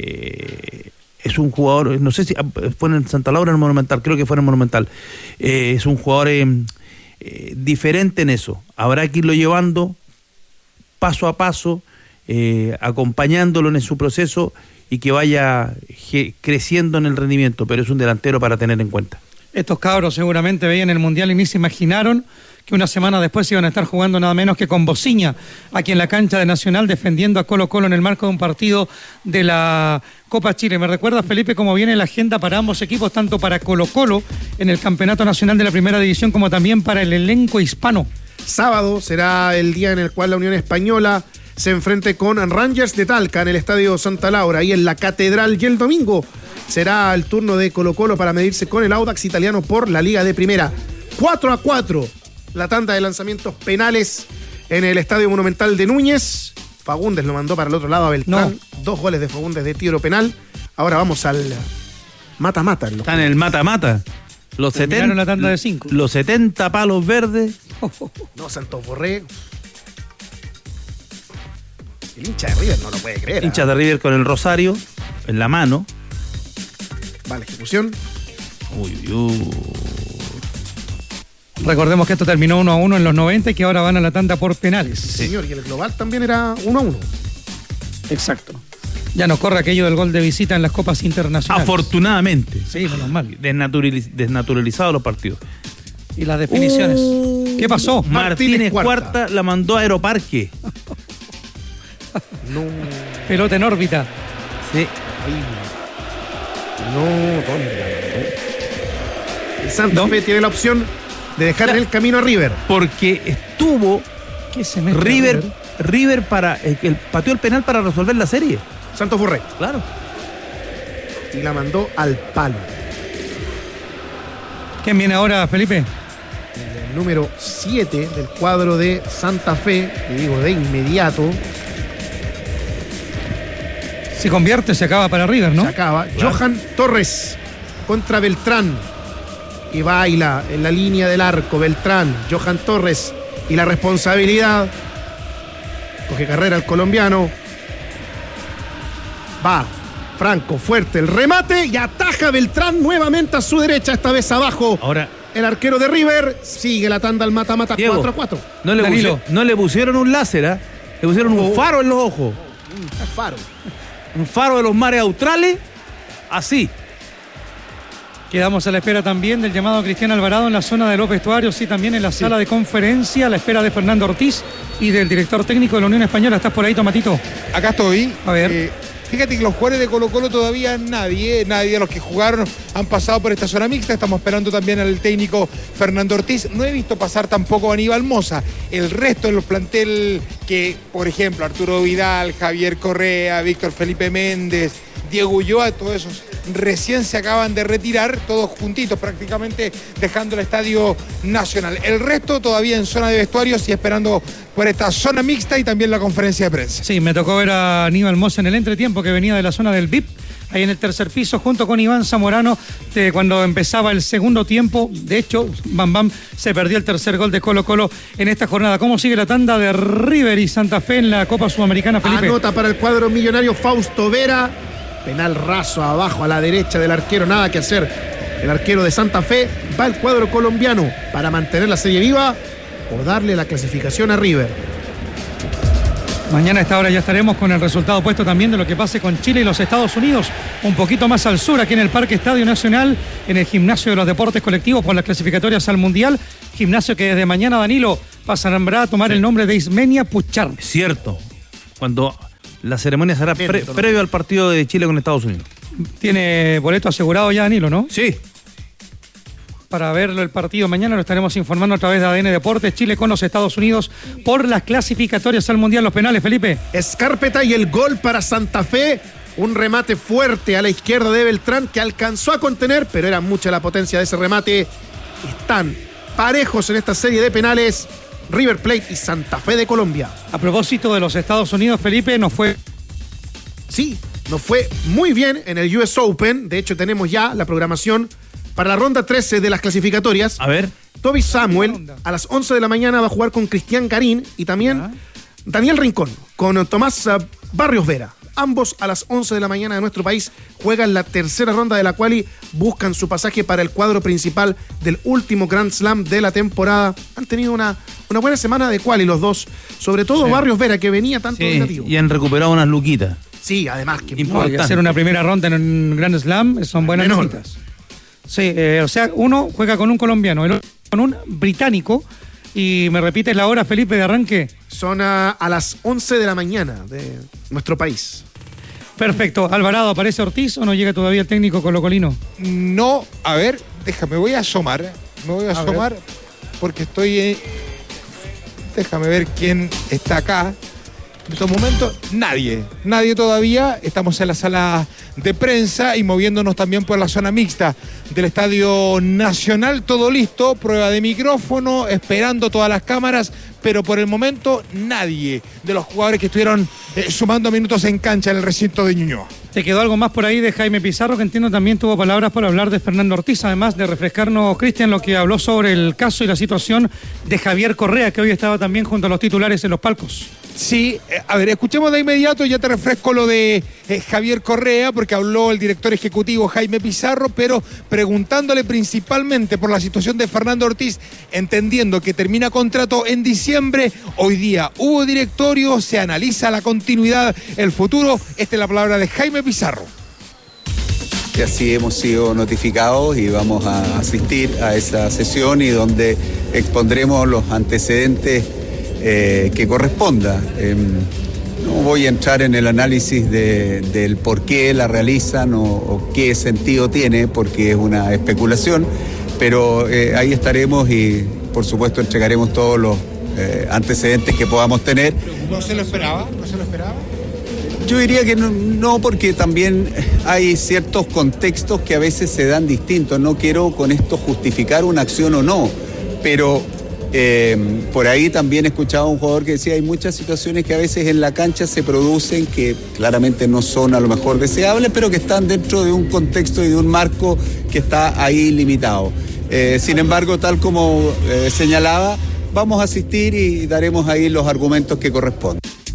Eh, es un jugador, no sé si fue en Santa Laura o en el Monumental, creo que fue en el Monumental. Eh, es un jugador eh, eh, diferente en eso. Habrá que irlo llevando paso a paso, eh, acompañándolo en su proceso y que vaya ge- creciendo en el rendimiento, pero es un delantero para tener en cuenta. Estos cabros seguramente veían el Mundial y ni se imaginaron que una semana después iban a estar jugando nada menos que con Bociña, aquí en la cancha de Nacional, defendiendo a Colo Colo en el marco de un partido de la Copa Chile. Me recuerda, Felipe, cómo viene la agenda para ambos equipos, tanto para Colo Colo en el Campeonato Nacional de la Primera División, como también para el elenco hispano. Sábado será el día en el cual la Unión Española se enfrente con Rangers de Talca en el Estadio Santa Laura, ahí en la Catedral, y el domingo será el turno de Colo Colo para medirse con el Audax italiano por la Liga de Primera. cuatro a cuatro la tanda de lanzamientos penales en el Estadio Monumental de Núñez. Fagundes lo mandó para el otro lado a Beltrán. No. Dos goles de Fagundes de tiro penal. Ahora vamos al mata-mata. Está en el mata-mata. Los setenta, la tanda de cinco. Los setenta palos verdes. Oh, oh, oh. No, Santos Borré. El hincha de River no lo puede creer. Hincha ¿eh? de River con el rosario en la mano. Va la ejecución. Uy, uy, uy. Recordemos que esto terminó uno a uno en los noventa y que ahora van a la tanda por penales. Sí, señor, y el global también era uno a uno. Exacto. Ya no corre aquello del gol de visita en las copas internacionales. Afortunadamente. Sí, menos mal. Desnaturaliz- desnaturalizados los partidos. Y las definiciones. Uh, ¿Qué pasó? Martínez, Martínez Cuarta. Cuarta la mandó a Aeroparque. No. Pelota en órbita. Sí. Ay. No, ¿dónde? El Santa Fe tiene la opción de dejar claro. en el camino a River. Porque estuvo ¿Qué se mete River, River, River para el, el pateó el penal para resolver la serie. Santos Borré. Claro. Y la mandó al palo. ¿Quién viene ahora, Felipe? El número siete del cuadro de Santa Fe, y digo de inmediato. Se convierte, se acaba para River, ¿no? Se acaba. Claro. Johan Torres contra Beltrán. Y baila en la línea del arco. Beltrán, Johan Torres. Y la responsabilidad. Coge carrera el colombiano. Va. Franco, fuerte. El remate y ataja Beltrán nuevamente a su derecha. Esta vez abajo. Ahora. El arquero de River sigue la tanda al mata-mata cuatro a cuatro. No le, pusi- no le pusieron un láser, ¿eh? Le pusieron un faro en los ojos. Un faro. Un faro de los mares australes, así. Quedamos a la espera también del llamado Cristian Alvarado en la zona de los vestuarios y también en la sí. sala de conferencia, a la espera de Fernando Ortiz y del director técnico de la Unión Española. ¿Estás por ahí, Tomatito? Acá estoy. A ver. Eh, fíjate que los jugadores de Colo Colo todavía nadie, nadie de los que jugaron han pasado por esta zona mixta. Estamos esperando también al técnico Fernando Ortiz. No he visto pasar tampoco a Aníbal Moza. El resto de los plantel que, por ejemplo, Arturo Vidal, Javier Correa, Víctor Felipe Méndez, Diego Ulloa, todos esos recién se acaban de retirar, todos juntitos prácticamente, dejando el Estadio Nacional. El resto todavía en zona de vestuarios y esperando por esta zona mixta y también la conferencia de prensa. Sí, me tocó ver a Aníbal Mosa en el entretiempo, que venía de la zona del V I P, ahí en el tercer piso, junto con Iván Zamorano, de cuando empezaba el segundo tiempo. De hecho, Bam Bam se perdió el tercer gol de Colo Colo en esta jornada. ¿Cómo sigue la tanda de River y Santa Fe en la Copa Sudamericana, Felipe? Anota para el cuadro millonario Fausto Vera. Penal raso abajo a la derecha del arquero, nada que hacer. El arquero de Santa Fe. Va el cuadro colombiano para mantener la serie viva o darle la clasificación a River. Mañana a esta hora ya estaremos con el resultado puesto también de lo que pase con Chile y los Estados Unidos, un poquito más al sur, aquí en el Parque Estadio Nacional, en el Gimnasio de los Deportes Colectivos por las clasificatorias al Mundial. Gimnasio que desde mañana, Danilo, pasará a tomar el nombre de Ismenia Puchar. Cierto, cuando la ceremonia será pre- previo al partido de Chile con Estados Unidos. Tiene boleto asegurado ya, Danilo, ¿no? Sí. Para verlo el partido mañana lo estaremos informando a través de A D N Deportes. Chile con los Estados Unidos por las clasificatorias al Mundial. Los penales, Felipe. Escárpeta y el gol para Santa Fe. Un remate fuerte a la izquierda de Beltrán que alcanzó a contener, pero era mucha la potencia de ese remate. Están parejos en esta serie de penales River Plate y Santa Fe de Colombia. A propósito de los Estados Unidos, Felipe, nos fue... Sí, nos fue muy bien en el U S Open. De hecho, tenemos ya la programación para la ronda trece de las clasificatorias. A ver. Toby Samuel a las once de la mañana va a jugar con Cristian Garín y también ¿Ah? Daniel Rincón con Tomás Barrios Vera. Ambos a las once de la mañana de nuestro país juegan la tercera ronda de la quali, buscan su pasaje para el cuadro principal del último Grand Slam de la temporada. Han tenido una, una buena semana de quali los dos, sobre todo sí. Barrios Vera, que venía tanto sí, negativo. Y han recuperado unas luquitas. Sí, además que importante. No, hacer una primera ronda en un Grand Slam son buenas luquitas. Sí, eh, o sea, uno juega con un colombiano, el otro con un británico. Y me repites la hora, Felipe, de arranque. Son a, a las once de la mañana de nuestro país. Perfecto. Alvarado, ¿aparece Ortiz o no llega todavía el técnico colocolino? No, a ver, déjame, voy a asomar. Me voy a, a asomar ver. Porque estoy... Eh, déjame ver quién está acá. En estos momentos, nadie. Nadie todavía. Estamos en la sala de prensa y moviéndonos también por la zona mixta del Estadio Nacional. Todo listo, prueba de micrófono, esperando todas las cámaras, pero por el momento nadie de los jugadores que estuvieron eh, sumando minutos en cancha en el recinto de Ñuñoa. ¿Te quedó algo más por ahí de Jaime Pizarro, que entiendo también tuvo palabras para hablar de Fernando Ortiz, además de refrescarnos, Cristian, lo que habló sobre el caso y la situación de Javier Correa, que hoy estaba también junto a los titulares en los palcos? Sí, a ver, escuchemos de inmediato, ya te refresco lo de eh, Javier Correa, porque habló el director ejecutivo Jaime Pizarro, pero preguntándole principalmente por la situación de Fernando Ortiz, entendiendo que termina contrato en diciembre. Hoy día hubo directorio, se analiza la continuidad, el futuro. Esta es la palabra de Jaime Pizarro. Y así hemos sido notificados y vamos a asistir a esa sesión y donde expondremos los antecedentes Eh, que corresponda. Eh, no voy a entrar en el análisis de, del por qué la realizan o, o qué sentido tiene, porque es una especulación, pero eh, ahí estaremos y por supuesto entregaremos todos los eh, antecedentes que podamos tener. ¿No se lo esperaba? ¿No se lo esperaba? Yo diría que no, no, porque también hay ciertos contextos que a veces se dan distintos. No quiero con esto justificar una acción o no, pero Eh, por ahí también escuchaba a un jugador que decía hay muchas situaciones que a veces en la cancha se producen que claramente no son a lo mejor deseables, pero que están dentro de un contexto y de un marco que está ahí limitado. Eh, sin embargo, tal como eh, señalaba, vamos a asistir y daremos ahí los argumentos que corresponden.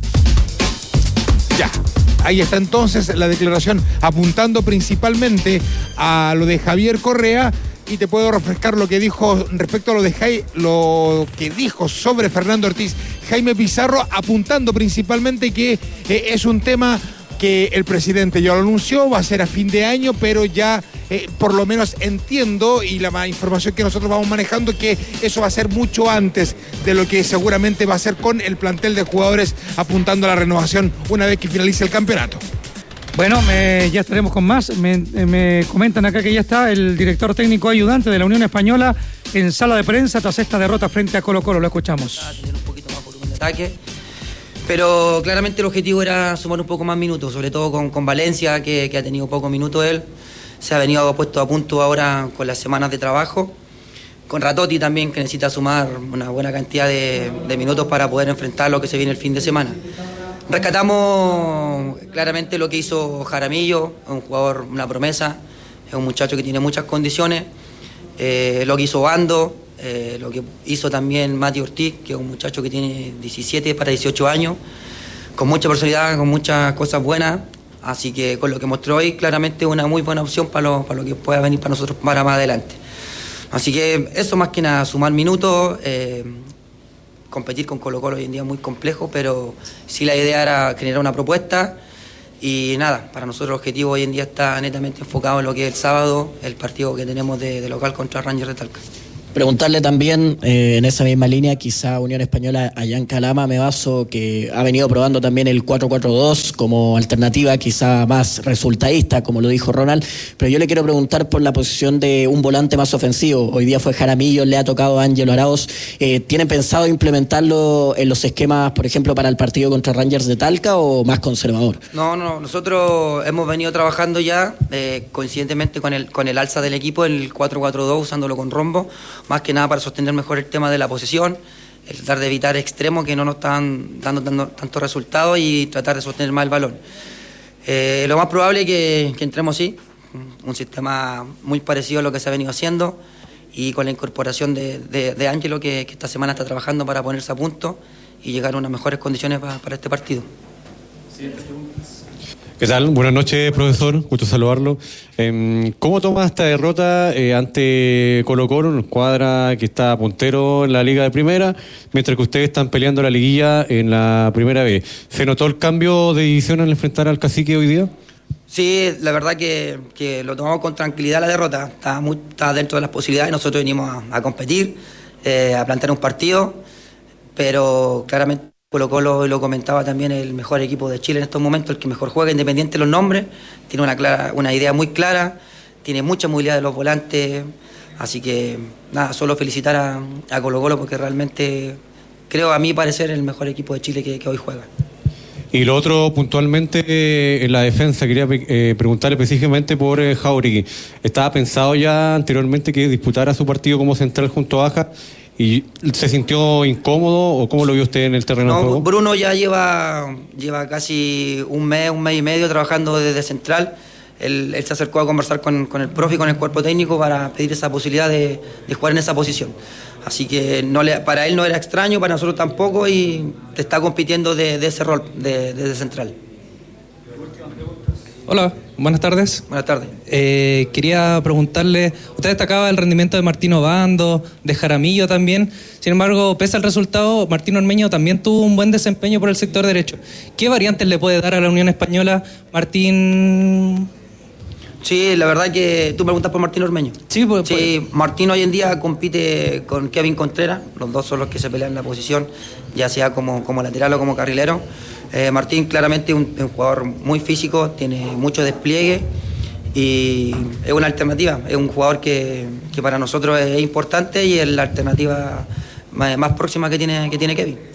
Ya. Ahí está entonces la declaración apuntando principalmente a lo de Javier Correa. Y te puedo refrescar lo que dijo respecto a lo de Jai, lo que dijo sobre Fernando Ortiz Jaime Pizarro, apuntando principalmente que eh, es un tema que el presidente ya lo anunció, va a ser a fin de año, pero ya eh, por lo menos entiendo, y la información que nosotros vamos manejando, que eso va a ser mucho antes de lo que seguramente va a ser con el plantel de jugadores, apuntando a la renovación una vez que finalice el campeonato. Bueno, me, ya estaremos con más. Me, me comentan acá que ya está el director técnico ayudante de la Unión Española en sala de prensa tras esta derrota frente a Colo Colo. Lo escuchamos. Un poquito más volumen de ataque, pero claramente el objetivo era sumar un poco más minutos, sobre todo con, con Valencia, que, que ha tenido pocos minutos él. se ha venido puesto a punto ahora con las semanas de trabajo. Con Ratotti también, que necesita sumar una buena cantidad de, de minutos para poder enfrentar lo que se viene el fin de semana. Rescatamos claramente lo que hizo Jaramillo, un jugador, una promesa, es un muchacho que tiene muchas condiciones, eh, lo que hizo Bando, eh, lo que hizo también Mati Ortiz, que es un muchacho que tiene diecisiete para dieciocho años, con mucha personalidad, con muchas cosas buenas, así que con lo que mostró hoy, claramente una muy buena opción para lo, para lo que pueda venir para nosotros para más adelante. Así que eso más que nada, sumar minutos, eh, competir con Colo-Colo hoy en día es muy complejo, pero sí la idea era generar una propuesta y nada, para nosotros el objetivo hoy en día está netamente enfocado en lo que es el sábado, el partido que tenemos de, de local contra Rangers de Talca. Preguntarle también, eh, en esa misma línea, quizá Unión Española allá en Calama, Mebaso, que ha venido probando también el cuatro cuatro dos como alternativa quizá más resultadista, como lo dijo Ronald, pero yo le quiero preguntar por la posición de un volante más ofensivo. Hoy día fue Jaramillo, le ha tocado a Ángelo Arauz. Eh, ¿Tienen pensado implementarlo en los esquemas, por ejemplo, para el partido contra Rangers de Talca o más conservador? No, no, nosotros hemos venido trabajando ya, eh, coincidentemente con el, con el alza del equipo, el cuatro cuatro dos, usándolo con rombo, más que nada para sostener mejor el tema de la posesión, el tratar de evitar extremos que no nos están dando, dando tantos resultados y tratar de sostener más el balón. Eh, lo más probable es que, que entremos sí, un sistema muy parecido a lo que se ha venido haciendo y con la incorporación de, de, de Ángelo que, que esta semana está trabajando para ponerse a punto y llegar a unas mejores condiciones para, para este partido. ¿Qué tal? Buenas noches, profesor. Gusto saludarlo. Eh, ¿Cómo toma esta derrota eh, ante Colo-Colo, una escuadra que está puntero en la Liga de Primera, mientras que ustedes están peleando la liguilla en la Primera B? ¿Se notó el cambio de división al enfrentar al Cacique hoy día? Sí, la verdad que, que lo tomamos con tranquilidad la derrota. Está, muy, está dentro de las posibilidades. Nosotros venimos a, a competir, eh, a plantear un partido, pero claramente Colo-Colo, lo comentaba también, el mejor equipo de Chile en estos momentos, el que mejor juega, independiente de los nombres, tiene una, clara, una idea muy clara, tiene mucha movilidad de los volantes, así que nada, solo felicitar a, a Colo-Colo porque realmente creo, a mi parecer, el mejor equipo de Chile que, que hoy juega. Y lo otro, puntualmente, eh, en la defensa, quería eh, preguntarle específicamente por eh, Jauregui. ¿Estaba pensado ya anteriormente que disputara su partido como central junto a Aja? ¿Y se sintió incómodo o cómo lo vio usted en el terreno no, de juego? Bruno ya lleva, lleva casi un mes, un mes y medio trabajando desde central. Él, él se acercó a conversar con, con el profe y con el cuerpo técnico para pedir esa posibilidad de, de jugar en esa posición. Así que no le, para él no era extraño, para nosotros tampoco, y está compitiendo de, de ese rol, de, de, de central. Hola, buenas tardes. Buenas tardes. Eh, quería preguntarle, usted destacaba el rendimiento de Martino Bando, de Jaramillo también. Sin embargo, pese al resultado, Martín Ormeño también tuvo un buen desempeño por el sector derecho. ¿Qué variantes le puede dar a la Unión Española Martín? Sí, la verdad que tú preguntas por Martín Ormeño. Sí, pues, sí, pues. Martín hoy en día compite con Kevin Contreras, los dos son los que se pelean la posición, ya sea como, como lateral o como carrilero. Eh, Martín claramente es un, un jugador muy físico, tiene mucho despliegue y es una alternativa, es un jugador que, que para nosotros es importante y es la alternativa más, más próxima que tiene, que tiene Kevin.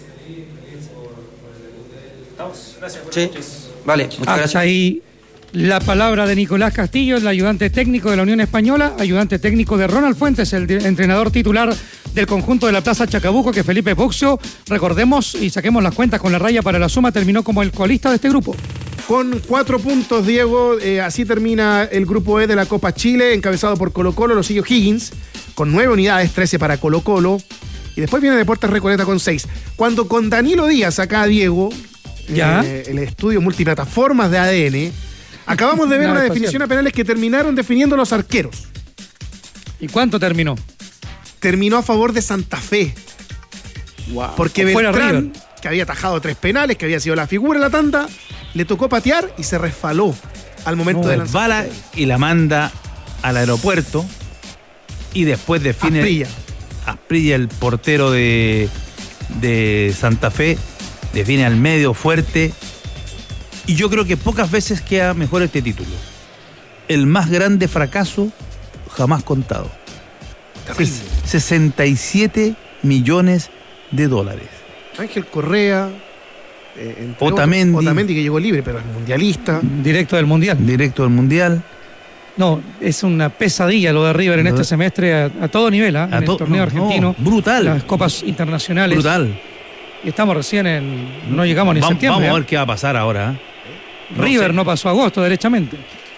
Sí, vale, muchas Hasta gracias. ahí la palabra de Nicolás Castillo, el ayudante técnico de la Unión Española, ayudante técnico de Ronald Fuentes, el entrenador titular del conjunto de la Plaza Chacabuco, que Felipe Boxio, recordemos y saquemos las cuentas con la raya para la suma, terminó como el colista de este grupo. Con cuatro puntos, Diego, eh, así termina el grupo E de la Copa Chile, encabezado por Colo-Colo, lo sigue Higgins, con nueve unidades, trece para Colo-Colo, y después viene Deportes Recoleta con seis. Cuando con Danilo Díaz, acá Diego, ¿Ya? Eh, el estudio multiplataformas de A D N, acabamos de ver Nada una espacial. definición a penales que terminaron definiendo los arqueros. ¿Y cuánto terminó? Terminó a favor de Santa Fe. Wow. Porque Fuera Beltrán, River. que había atajado tres penales, que había sido la figura en la tanda, le tocó patear y se resbaló al momento No, de lanzar. bala y la manda al aeropuerto y después define Asprilla. Asprilla, el portero de, de Santa Fe, define al medio fuerte, y yo creo que pocas veces queda mejor este título. El más grande fracaso jamás contado. Terrible. sesenta y siete millones de dólares. Ángel Correa, eh, entre Otamendi. otros, Otamendi que llegó libre, pero es mundialista. Directo del Mundial. Directo del Mundial. No, es una pesadilla lo de River en este semestre a, a todo nivel, ¿eh? En to- el torneo no, argentino. no, brutal. Las copas internacionales. Brutal. Y estamos recién en... No llegamos ni en Vamos, septiembre. vamos a ¿eh? ver qué va a pasar ahora. No River sé. no pasó agosto, derechamente.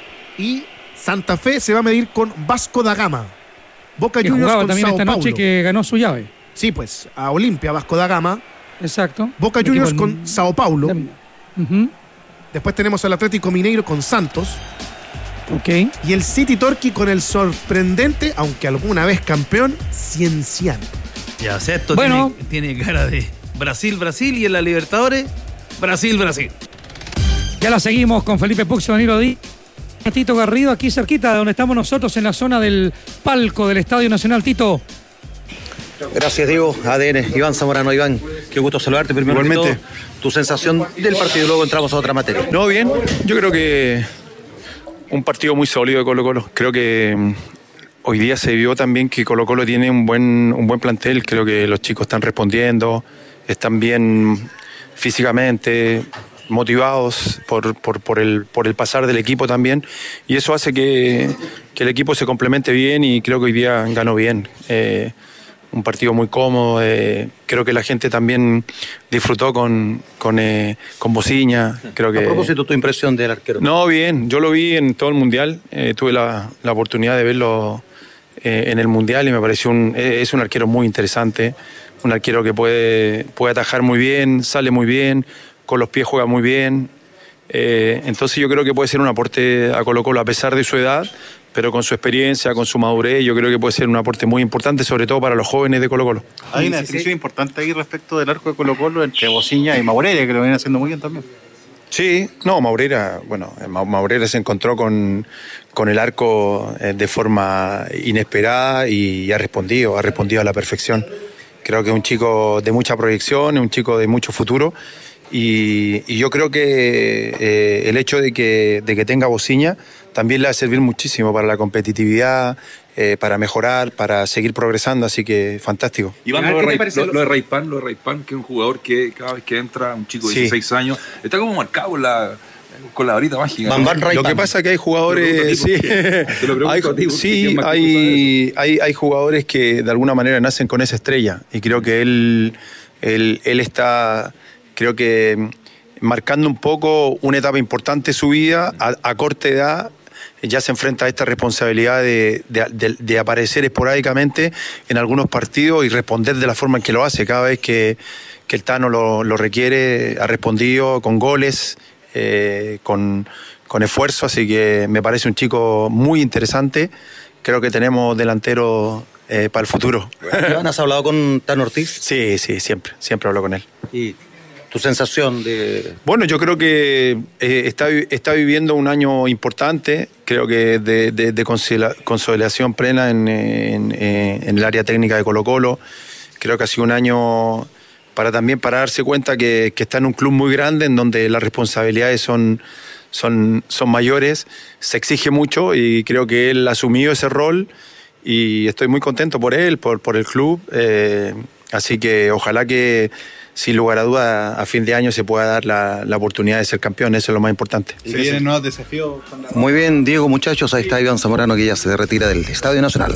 Y Santa Fe se va a medir con Vasco da Gama. Boca Que Juniors jugaba con también Sao esta noche y Paulo. que ganó su llave. Sí, pues, a Olimpia, Vasco da Gama. Exacto. Boca El Juniors equipo con del- Sao Paulo. Ujú. Después tenemos al Atlético Mineiro con Santos. Ok. Y el City Torquay con el sorprendente, aunque alguna vez campeón, Cienciano. Ya, Sexto Bueno. tiene, tiene cara de Brasil, Brasil, y en la Libertadores, Brasil, Brasil. Ya la seguimos con Felipe Puxo, Danilo Díaz, Tito Garrido, aquí cerquita de donde estamos nosotros, en la zona del palco del Estadio Nacional. Tito. Gracias, Diego. A D N, Iván Zamorano. Iván, qué gusto saludarte primero. Igualmente. que todo. Tu sensación del partido y luego entramos a otra materia. No, bien. Yo creo que un partido muy sólido de Colo-Colo. Creo que mm, hoy día se vio también que Colo-Colo tiene un buen, un buen plantel. Creo que los chicos están respondiendo, están bien físicamente, motivados por, por, por, el, por el pasar del equipo también. Y eso hace que, que el equipo se complemente bien y creo que hoy día ganó bien. Eh, un partido muy cómodo, eh, creo que la gente también disfrutó con, con, eh, con Bociña. Creo que... A propósito, tu impresión del arquero. No, bien, yo lo vi en todo el Mundial, eh, tuve la, la oportunidad de verlo eh, en el Mundial y me pareció un, eh, es un arquero muy interesante, un arquero que puede, puede atajar muy bien, sale muy bien, con los pies juega muy bien, eh, entonces yo creo que puede ser un aporte a Colo-Colo a pesar de su edad, pero con su experiencia, con su madurez, yo creo que puede ser un aporte muy importante, sobre todo para los jóvenes de Colo-Colo. Hay una definición importante ahí respecto del arco de Colo-Colo entre Bociña y Maurera, que lo vienen haciendo muy bien también. Sí, no, Maurera, bueno, Ma- Maurera se encontró con, con el arco eh, de forma inesperada y ha respondido, ha respondido a la perfección. Creo que es un chico de mucha proyección, es un chico de mucho futuro y, y yo creo que eh, el hecho de que, de que tenga Bociña también le va a servir muchísimo para la competitividad, eh, para mejorar, para seguir progresando, así que fantástico. Iván, lo de, Ray, lo, lo de Raypan, lo de Raypan, que es un jugador que cada vez que entra, un chico de Sí. dieciséis años, está como marcado con la, con la varita mágica. Van Van Lo que pasa es que hay jugadores, sí, hay, sí, hay, hay, hay jugadores que de alguna manera nacen con esa estrella y creo que él, él, él está, creo que marcando un poco una etapa importante de su vida a, a corta edad. Ya se enfrenta a esta responsabilidad de, de, de, de aparecer esporádicamente en algunos partidos y responder de la forma en que lo hace. Cada vez que, que el Tano lo, lo requiere, ha respondido con goles, eh, con, con esfuerzo, así que me parece un chico muy interesante. Creo que tenemos delantero eh, para el futuro. Iván, ¿has hablado con Tano Ortiz? Sí, sí, siempre, siempre hablo con él. Y tu sensación de... Bueno, yo creo que eh, está, está viviendo un año importante, creo que de, de, de consolidación plena en, en, en el área técnica de Colo-Colo. Creo que ha sido un año para también para darse cuenta que, que está en un club muy grande en donde las responsabilidades son, son, son mayores, se exige mucho y creo que él ha asumido ese rol y estoy muy contento por él, por, por el club. Eh, así que ojalá que sin lugar a duda, a fin de año se pueda dar la, la oportunidad de ser campeón, eso es lo más importante. Se vienen nuevos desafíos. Con la... Muy bien, Diego, muchachos, ahí está Iván Zamorano que ya se retira del Estadio Nacional.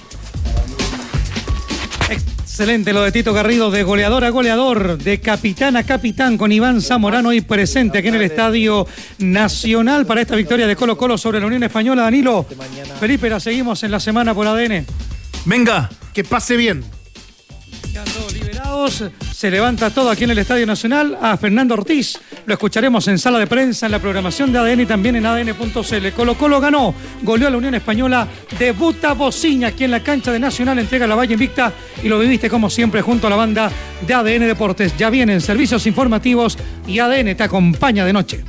Excelente lo de Tito Garrido, de goleador a goleador, de capitán a capitán, con Iván Zamorano hoy presente aquí en el Estadio Nacional para esta victoria de Colo-Colo sobre la Unión Española. Danilo, Felipe, la seguimos en la semana por A D N. Venga. Que pase bien. Liberados, se levanta todo aquí en el Estadio Nacional. A Fernando Ortiz lo escucharemos en sala de prensa, en la programación de A D N y también en A D N punto C L. Colo-Colo ganó, goleó a la Unión Española, debuta Bociña aquí en la cancha de Nacional, entrega la valla invicta y lo viviste como siempre junto a la banda de A D N Deportes. Ya vienen servicios informativos y A D N te acompaña de noche.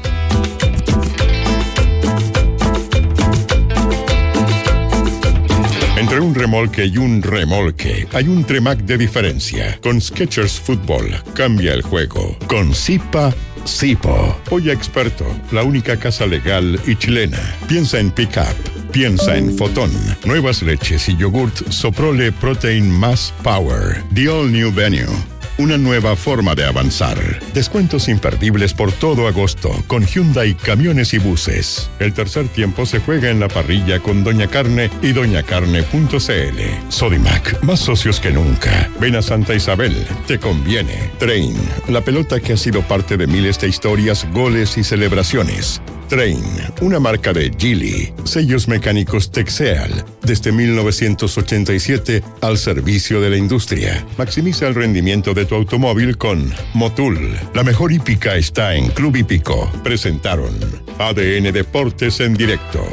Entre un remolque y un remolque hay un Tremac de diferencia. Con Skechers Fútbol cambia el juego. Con Zipa, Zipo. Hoy Experto, la única casa legal y chilena. Piensa en Pickup. Piensa en Fotón. Nuevas leches y yogurt Soprole Protein Más Power. The All New Venue. una nueva forma de avanzar. Descuentos imperdibles por todo agosto con Hyundai Camiones y Buses. El tercer tiempo se juega en la parrilla con Doña Carne y doña carne punto c l. Sodimac, más socios que nunca. Ven a Santa Isabel, te conviene. Train, la pelota que ha sido parte de miles de historias, goles y celebraciones. Train, una marca de Geely. Sellos mecánicos Texeal, desde mil novecientos ochenta y siete al servicio de la industria. Maximiza el rendimiento de tu automóvil con Motul. La mejor hípica está en Club Hípico. Presentaron A D N Deportes en directo.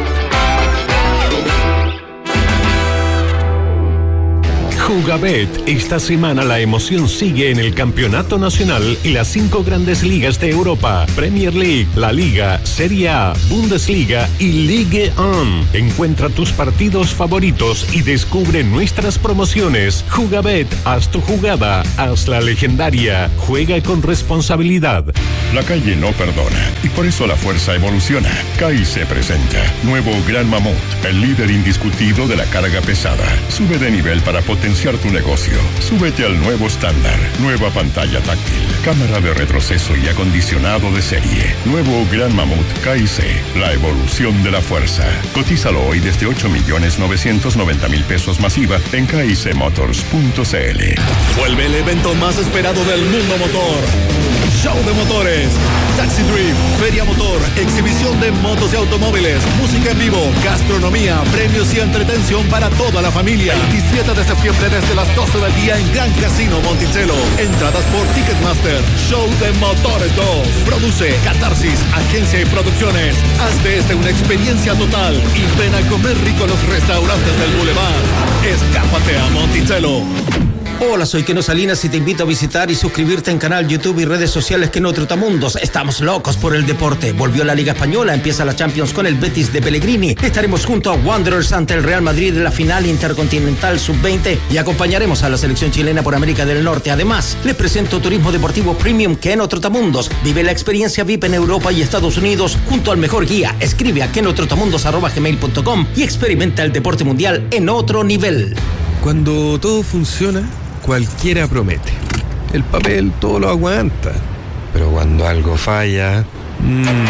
Jugabet, esta semana la emoción sigue en el Campeonato Nacional y las cinco grandes ligas de Europa: Premier League, La Liga, Serie A, Bundesliga y Ligue uno. Encuentra tus partidos favoritos y descubre nuestras promociones. Jugabet, haz tu jugada, hazla legendaria. Juega con responsabilidad. La calle no perdona y por eso la fuerza evoluciona. C A I se presenta nuevo Gran Mamut, el líder indiscutido de la carga pesada. Sube de nivel para potenciar tu negocio. Súbete al nuevo estándar. Nueva pantalla táctil, cámara de retroceso y acondicionado de serie. Nuevo Gran Mamut K I C, la evolución de la fuerza. Cotízalo hoy desde ocho millones novecientos noventa mil pesos masiva en k i c motors punto c l. Vuelve el evento más esperado del mundo motor. Show de motores, Taxi Drift, Feria Motor, exhibición de motos y automóviles, música en vivo, gastronomía, premios y entretención para toda la familia. veintisiete de septiembre desde las doce del día en Gran Casino Monticello. Entradas por Ticketmaster. Show de Motores dos. Produce Catarsis, agencia y producciones. Haz de este una experiencia total y ven a comer rico en los restaurantes del Boulevard. Escápate a Monticello. Hola, soy Keno Salinas y te invito a visitar y suscribirte en canal YouTube y redes sociales Keno Trotamundos. Estamos locos por el deporte. Volvió la Liga Española, empieza la Champions con el Betis de Pellegrini. Estaremos junto a Wanderers ante el Real Madrid en la final intercontinental sub veinte y acompañaremos a la selección chilena por América del Norte. Además, les presento Turismo Deportivo Premium Keno Trotamundos. Vive la experiencia V I P en Europa y Estados Unidos junto al mejor guía. Escribe a kenotrotamundos arroba gmail punto com y experimenta el deporte mundial en otro nivel. Cuando todo funciona, cualquiera promete. El papel todo lo aguanta. Pero cuando algo falla, mmm,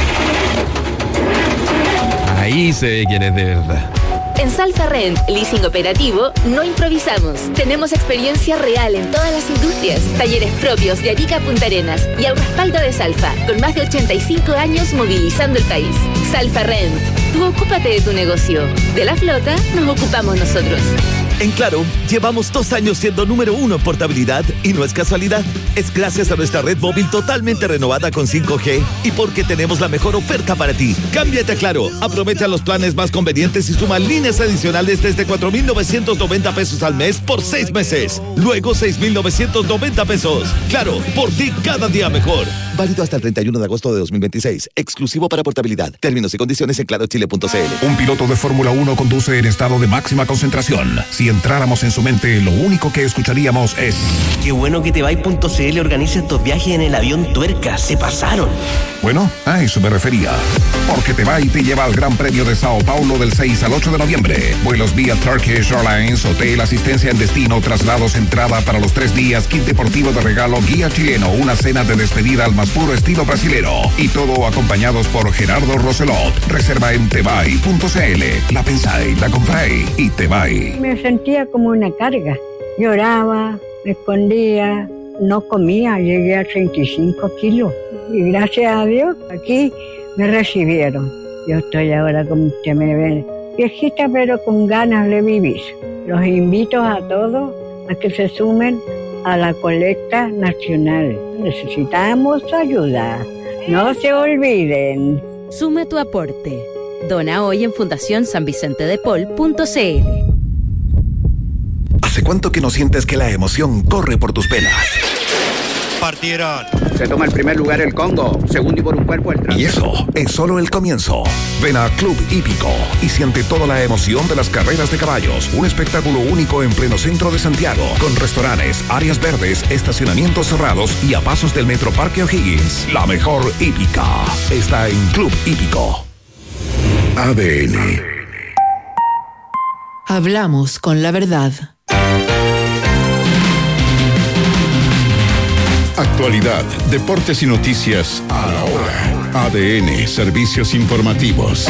ahí se ve quién es de verdad. En Salfa Rent, leasing operativo, no improvisamos. Tenemos experiencia real en todas las industrias, talleres propios de Arica a Punta Arenas y al respaldo de Salfa, con más de ochenta y cinco años movilizando el país. Salfa Rent, tú ocúpate de tu negocio. De la flota nos ocupamos nosotros. En Claro, llevamos dos años siendo número uno en portabilidad y no es casualidad. Es gracias a nuestra red móvil totalmente renovada con cinco G y porque tenemos la mejor oferta para ti. Cámbiate a Claro, aprovecha los planes más convenientes y suma líneas adicionales desde cuatro mil novecientos noventa pesos al mes por seis meses. Luego seis mil novecientos noventa pesos. Claro, por ti cada día mejor. Válido hasta el treinta y uno de agosto de dos mil veintiséis. Exclusivo para portabilidad. Términos y condiciones en claro chile punto c l. Un piloto de Fórmula uno conduce en estado de máxima concentración. Si entráramos en su mente, lo único que escucharíamos es: qué bueno que Tebay.cl organiza estos viajes en el avión Tuerca. Se pasaron. Bueno, a eso me refería. Porque Tebay te lleva al Gran Premio de Sao Paulo del seis al ocho de noviembre. Vuelos vía Turkish Airlines, hotel, asistencia en destino, traslados, entrada para los tres días, kit deportivo de regalo, guía chileno, una cena de despedida al más puro estilo brasilero. Y todo acompañados por Gerardo Roselot. Reserva en tebay punto c l. La pensáis, la compráis y Tebay. Me sentía como una carga. Lloraba, me escondía, no comía, llegué a treinta y cinco kilos. Y gracias a Dios, aquí me recibieron. Yo estoy ahora, como usted me ve, viejita pero con ganas de vivir. Los invito a todos a que se sumen a la colecta nacional. Necesitamos ayuda. No se olviden. Suma tu aporte. Dona hoy en fundación san vicente de paul punto c l. ¿Hace cuánto que no sientes que la emoción corre por tus venas? Partieron. Se toma el primer lugar el Congo, segundo y por un cuerpo el Trans. Y eso es solo el comienzo. Ven a Club Hípico y siente toda la emoción de las carreras de caballos. Un espectáculo único en pleno centro de Santiago, con restaurantes, áreas verdes, estacionamientos cerrados y a pasos del Metro Parque O'Higgins. La mejor hípica está en Club Hípico. A D N. Hablamos con la verdad. Actualidad, deportes y noticias a la hora. A D N, servicios informativos.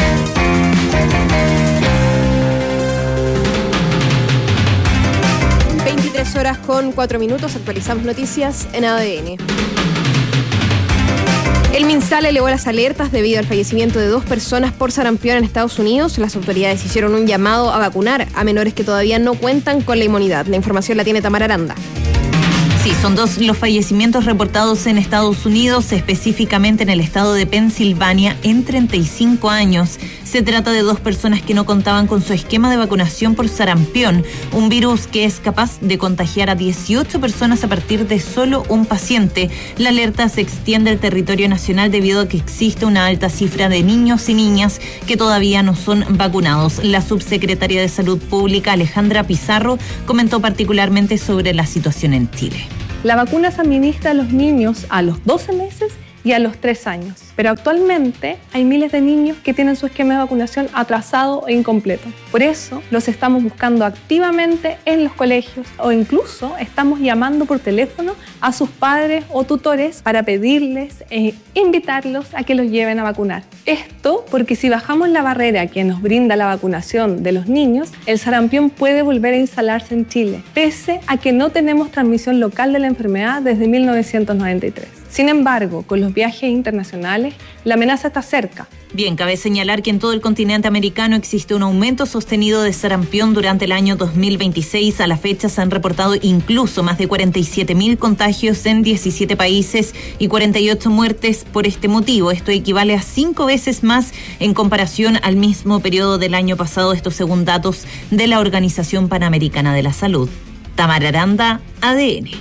veintitrés horas con cuatro minutos, actualizamos noticias en A D N. El MinSal elevó las alertas debido al fallecimiento de dos personas por sarampión en Estados Unidos. Las autoridades hicieron un llamado a vacunar a menores que todavía no cuentan con la inmunidad. La información la tiene Tamara Aranda. Sí, son dos los fallecimientos reportados en Estados Unidos, específicamente en el estado de Pensilvania, en treinta y cinco años. Se trata de dos personas que no contaban con su esquema de vacunación por sarampión, un virus que es capaz de contagiar a dieciocho personas a partir de solo un paciente. La alerta se extiende al territorio nacional debido a que existe una alta cifra de niños y niñas que todavía no son vacunados. La subsecretaria de Salud Pública, Alejandra Pizarro, comentó particularmente sobre la situación en Chile. La vacuna se administra a los niños a los doce meses y a los tres años. Pero actualmente hay miles de niños que tienen su esquema de vacunación atrasado e incompleto. Por eso los estamos buscando activamente en los colegios o incluso estamos llamando por teléfono a sus padres o tutores para pedirles e invitarlos a que los lleven a vacunar. Esto porque si bajamos la barrera que nos brinda la vacunación de los niños, el sarampión puede volver a instalarse en Chile, pese a que no tenemos transmisión local de la enfermedad desde mil novecientos noventa y tres. Sin embargo, con los viajes internacionales, la amenaza está cerca. Bien, cabe señalar que en todo el continente americano existe un aumento sostenido de sarampión durante el año dos mil veintiséis. A la fecha se han reportado incluso más de cuarenta y siete mil contagios en diecisiete países y cuarenta y ocho muertes por este motivo. Esto equivale a cinco veces más en comparación al mismo periodo del año pasado, esto según datos de la Organización Panamericana de la Salud. Tamara Aranda, A D N.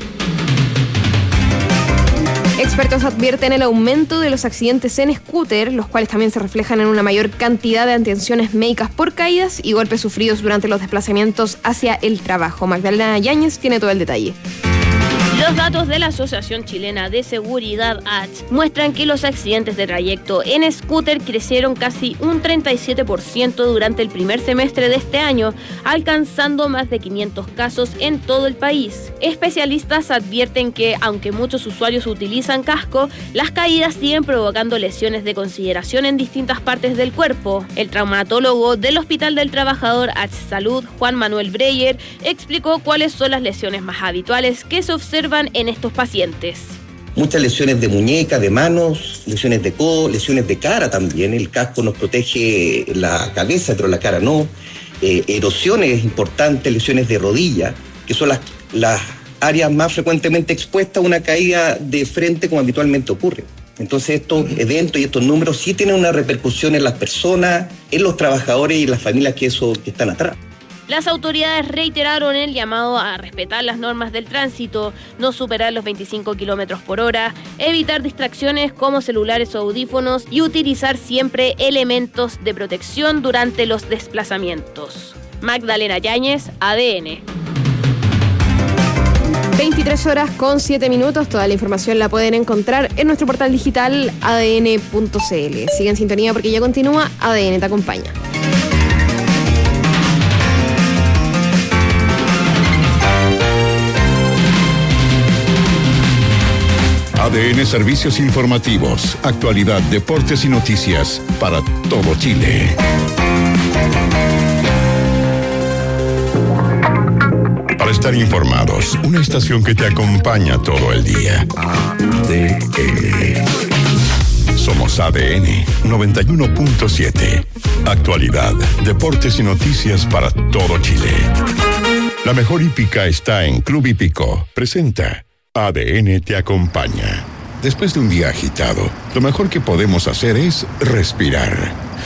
Expertos advierten el aumento de los accidentes en scooter, los cuales también se reflejan en una mayor cantidad de atenciones médicas por caídas y golpes sufridos durante los desplazamientos hacia el trabajo. Magdalena Yáñez tiene todo el detalle. Los datos de la Asociación Chilena de Seguridad A C H muestran que los accidentes de trayecto en scooter crecieron casi un treinta y siete por ciento durante el primer semestre de este año, alcanzando más de quinientos casos en todo el país. Especialistas advierten que, aunque muchos usuarios utilizan casco, las caídas siguen provocando lesiones de consideración en distintas partes del cuerpo. El traumatólogo del Hospital del Trabajador A C H Salud, Juan Manuel Breyer, explicó cuáles son las lesiones más habituales que se observan en estos pacientes. Muchas lesiones de muñeca, de manos, lesiones de codo, lesiones de cara también. El casco nos protege la cabeza, pero la cara no. Eh, erosiones importantes, lesiones de rodilla, que son las, las áreas más frecuentemente expuestas a una caída de frente como habitualmente ocurre. Entonces estos eventos y estos números sí tienen una repercusión en las personas, en los trabajadores y en las familias que, eso, que están atrás. Las autoridades reiteraron el llamado a respetar las normas del tránsito, no superar los veinticinco kilómetros por hora, evitar distracciones como celulares o audífonos y utilizar siempre elementos de protección durante los desplazamientos. Magdalena Yáñez, A D N. veintitrés horas con siete minutos. Toda la información la pueden encontrar en nuestro portal digital a d n punto c l. Sigue en sintonía porque ya continúa A D N te acompaña. A D N Servicios Informativos, actualidad, deportes y noticias para todo Chile. Para estar informados, una estación que te acompaña todo el día. A D N. Somos A D N noventa y uno punto siete. Actualidad, deportes y noticias para todo Chile. La mejor hípica está en Club Hípico. Presenta A D N te acompaña. Después de un día agitado, lo mejor que podemos hacer es respirar.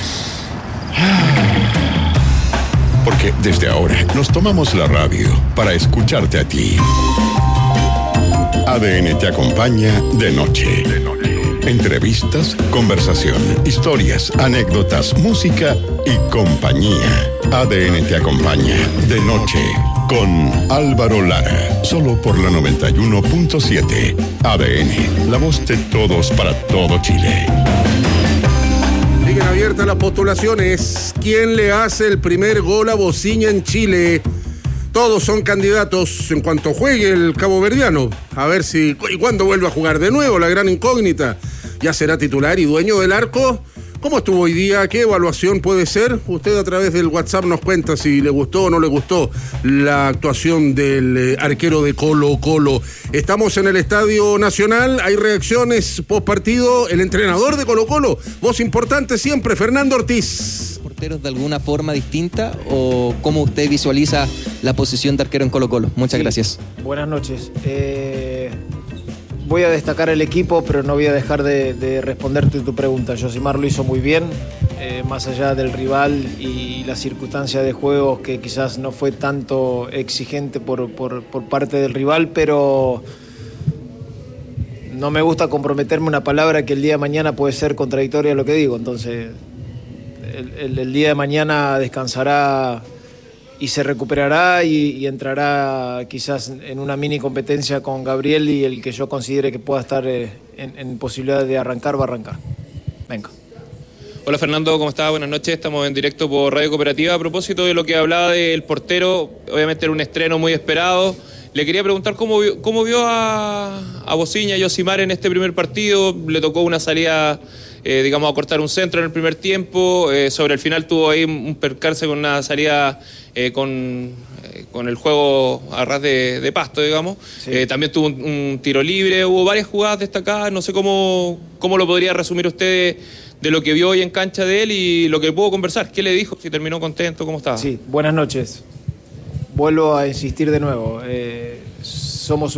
Porque desde ahora nos tomamos la radio para escucharte a ti. A D N te acompaña de noche. Entrevistas, conversación, historias, anécdotas, música y compañía. A D N te acompaña de noche con Álvaro Lara, solo por la noventa y uno punto siete. A D N, la voz de todos para todo Chile. Siguen abiertas las postulaciones. ¿Quién le hace el primer gol a Bociña en Chile? todos son candidatos en cuanto juegue el caboverdiano. A ver si y cuándo vuelve a jugar de nuevo, la gran incógnita. ¿Ya será titular y dueño del arco? ¿Cómo estuvo hoy día? ¿Qué evaluación puede ser? Usted a través del WhatsApp nos cuenta si le gustó o no le gustó la actuación del eh, arquero de Colo Colo. Estamos en el Estadio Nacional, hay reacciones post partido. El entrenador de Colo Colo, voz importante siempre, Fernando Ortiz. ¿Porteros de alguna forma distinta o cómo usted visualiza la posición de arquero en Colo Colo? Muchas sí. gracias. Buenas noches. Eh... Voy a destacar el equipo, pero no voy a dejar de, de responderte tu pregunta. Josimar lo hizo muy bien, eh, más allá del rival y la circunstancia de juego que quizás no fue tanto exigente por, por, por parte del rival, pero no me gusta comprometerme una palabra que el día de mañana puede ser contradictoria a lo que digo. Entonces, el, el, el día de mañana descansará y se recuperará y, y entrará quizás en una mini competencia con Gabriel, y el que yo considere que pueda estar eh, en, en posibilidad de arrancar, va a arrancar. Venga. Hola Fernando, ¿cómo estás? Buenas noches, estamos en directo por Radio Cooperativa. A propósito de lo que hablaba del portero, obviamente era un estreno muy esperado. Le quería preguntar cómo vio, cómo vio a, a Bociña y Josimar en este primer partido. Le tocó una salida, eh, digamos, a cortar un centro en el primer tiempo. Eh, sobre el final tuvo ahí un percance con una salida eh, con, eh, con el juego a ras de, de pasto, digamos. Sí. Eh, también tuvo un, un tiro libre, hubo varias jugadas destacadas. No sé cómo, cómo lo podría resumir usted de, de lo que vio hoy en cancha de él y lo que pudo conversar. ¿Qué le dijo? Si terminó contento, ¿cómo estaba? Sí, buenas noches. Vuelvo a insistir de nuevo. Eh, somos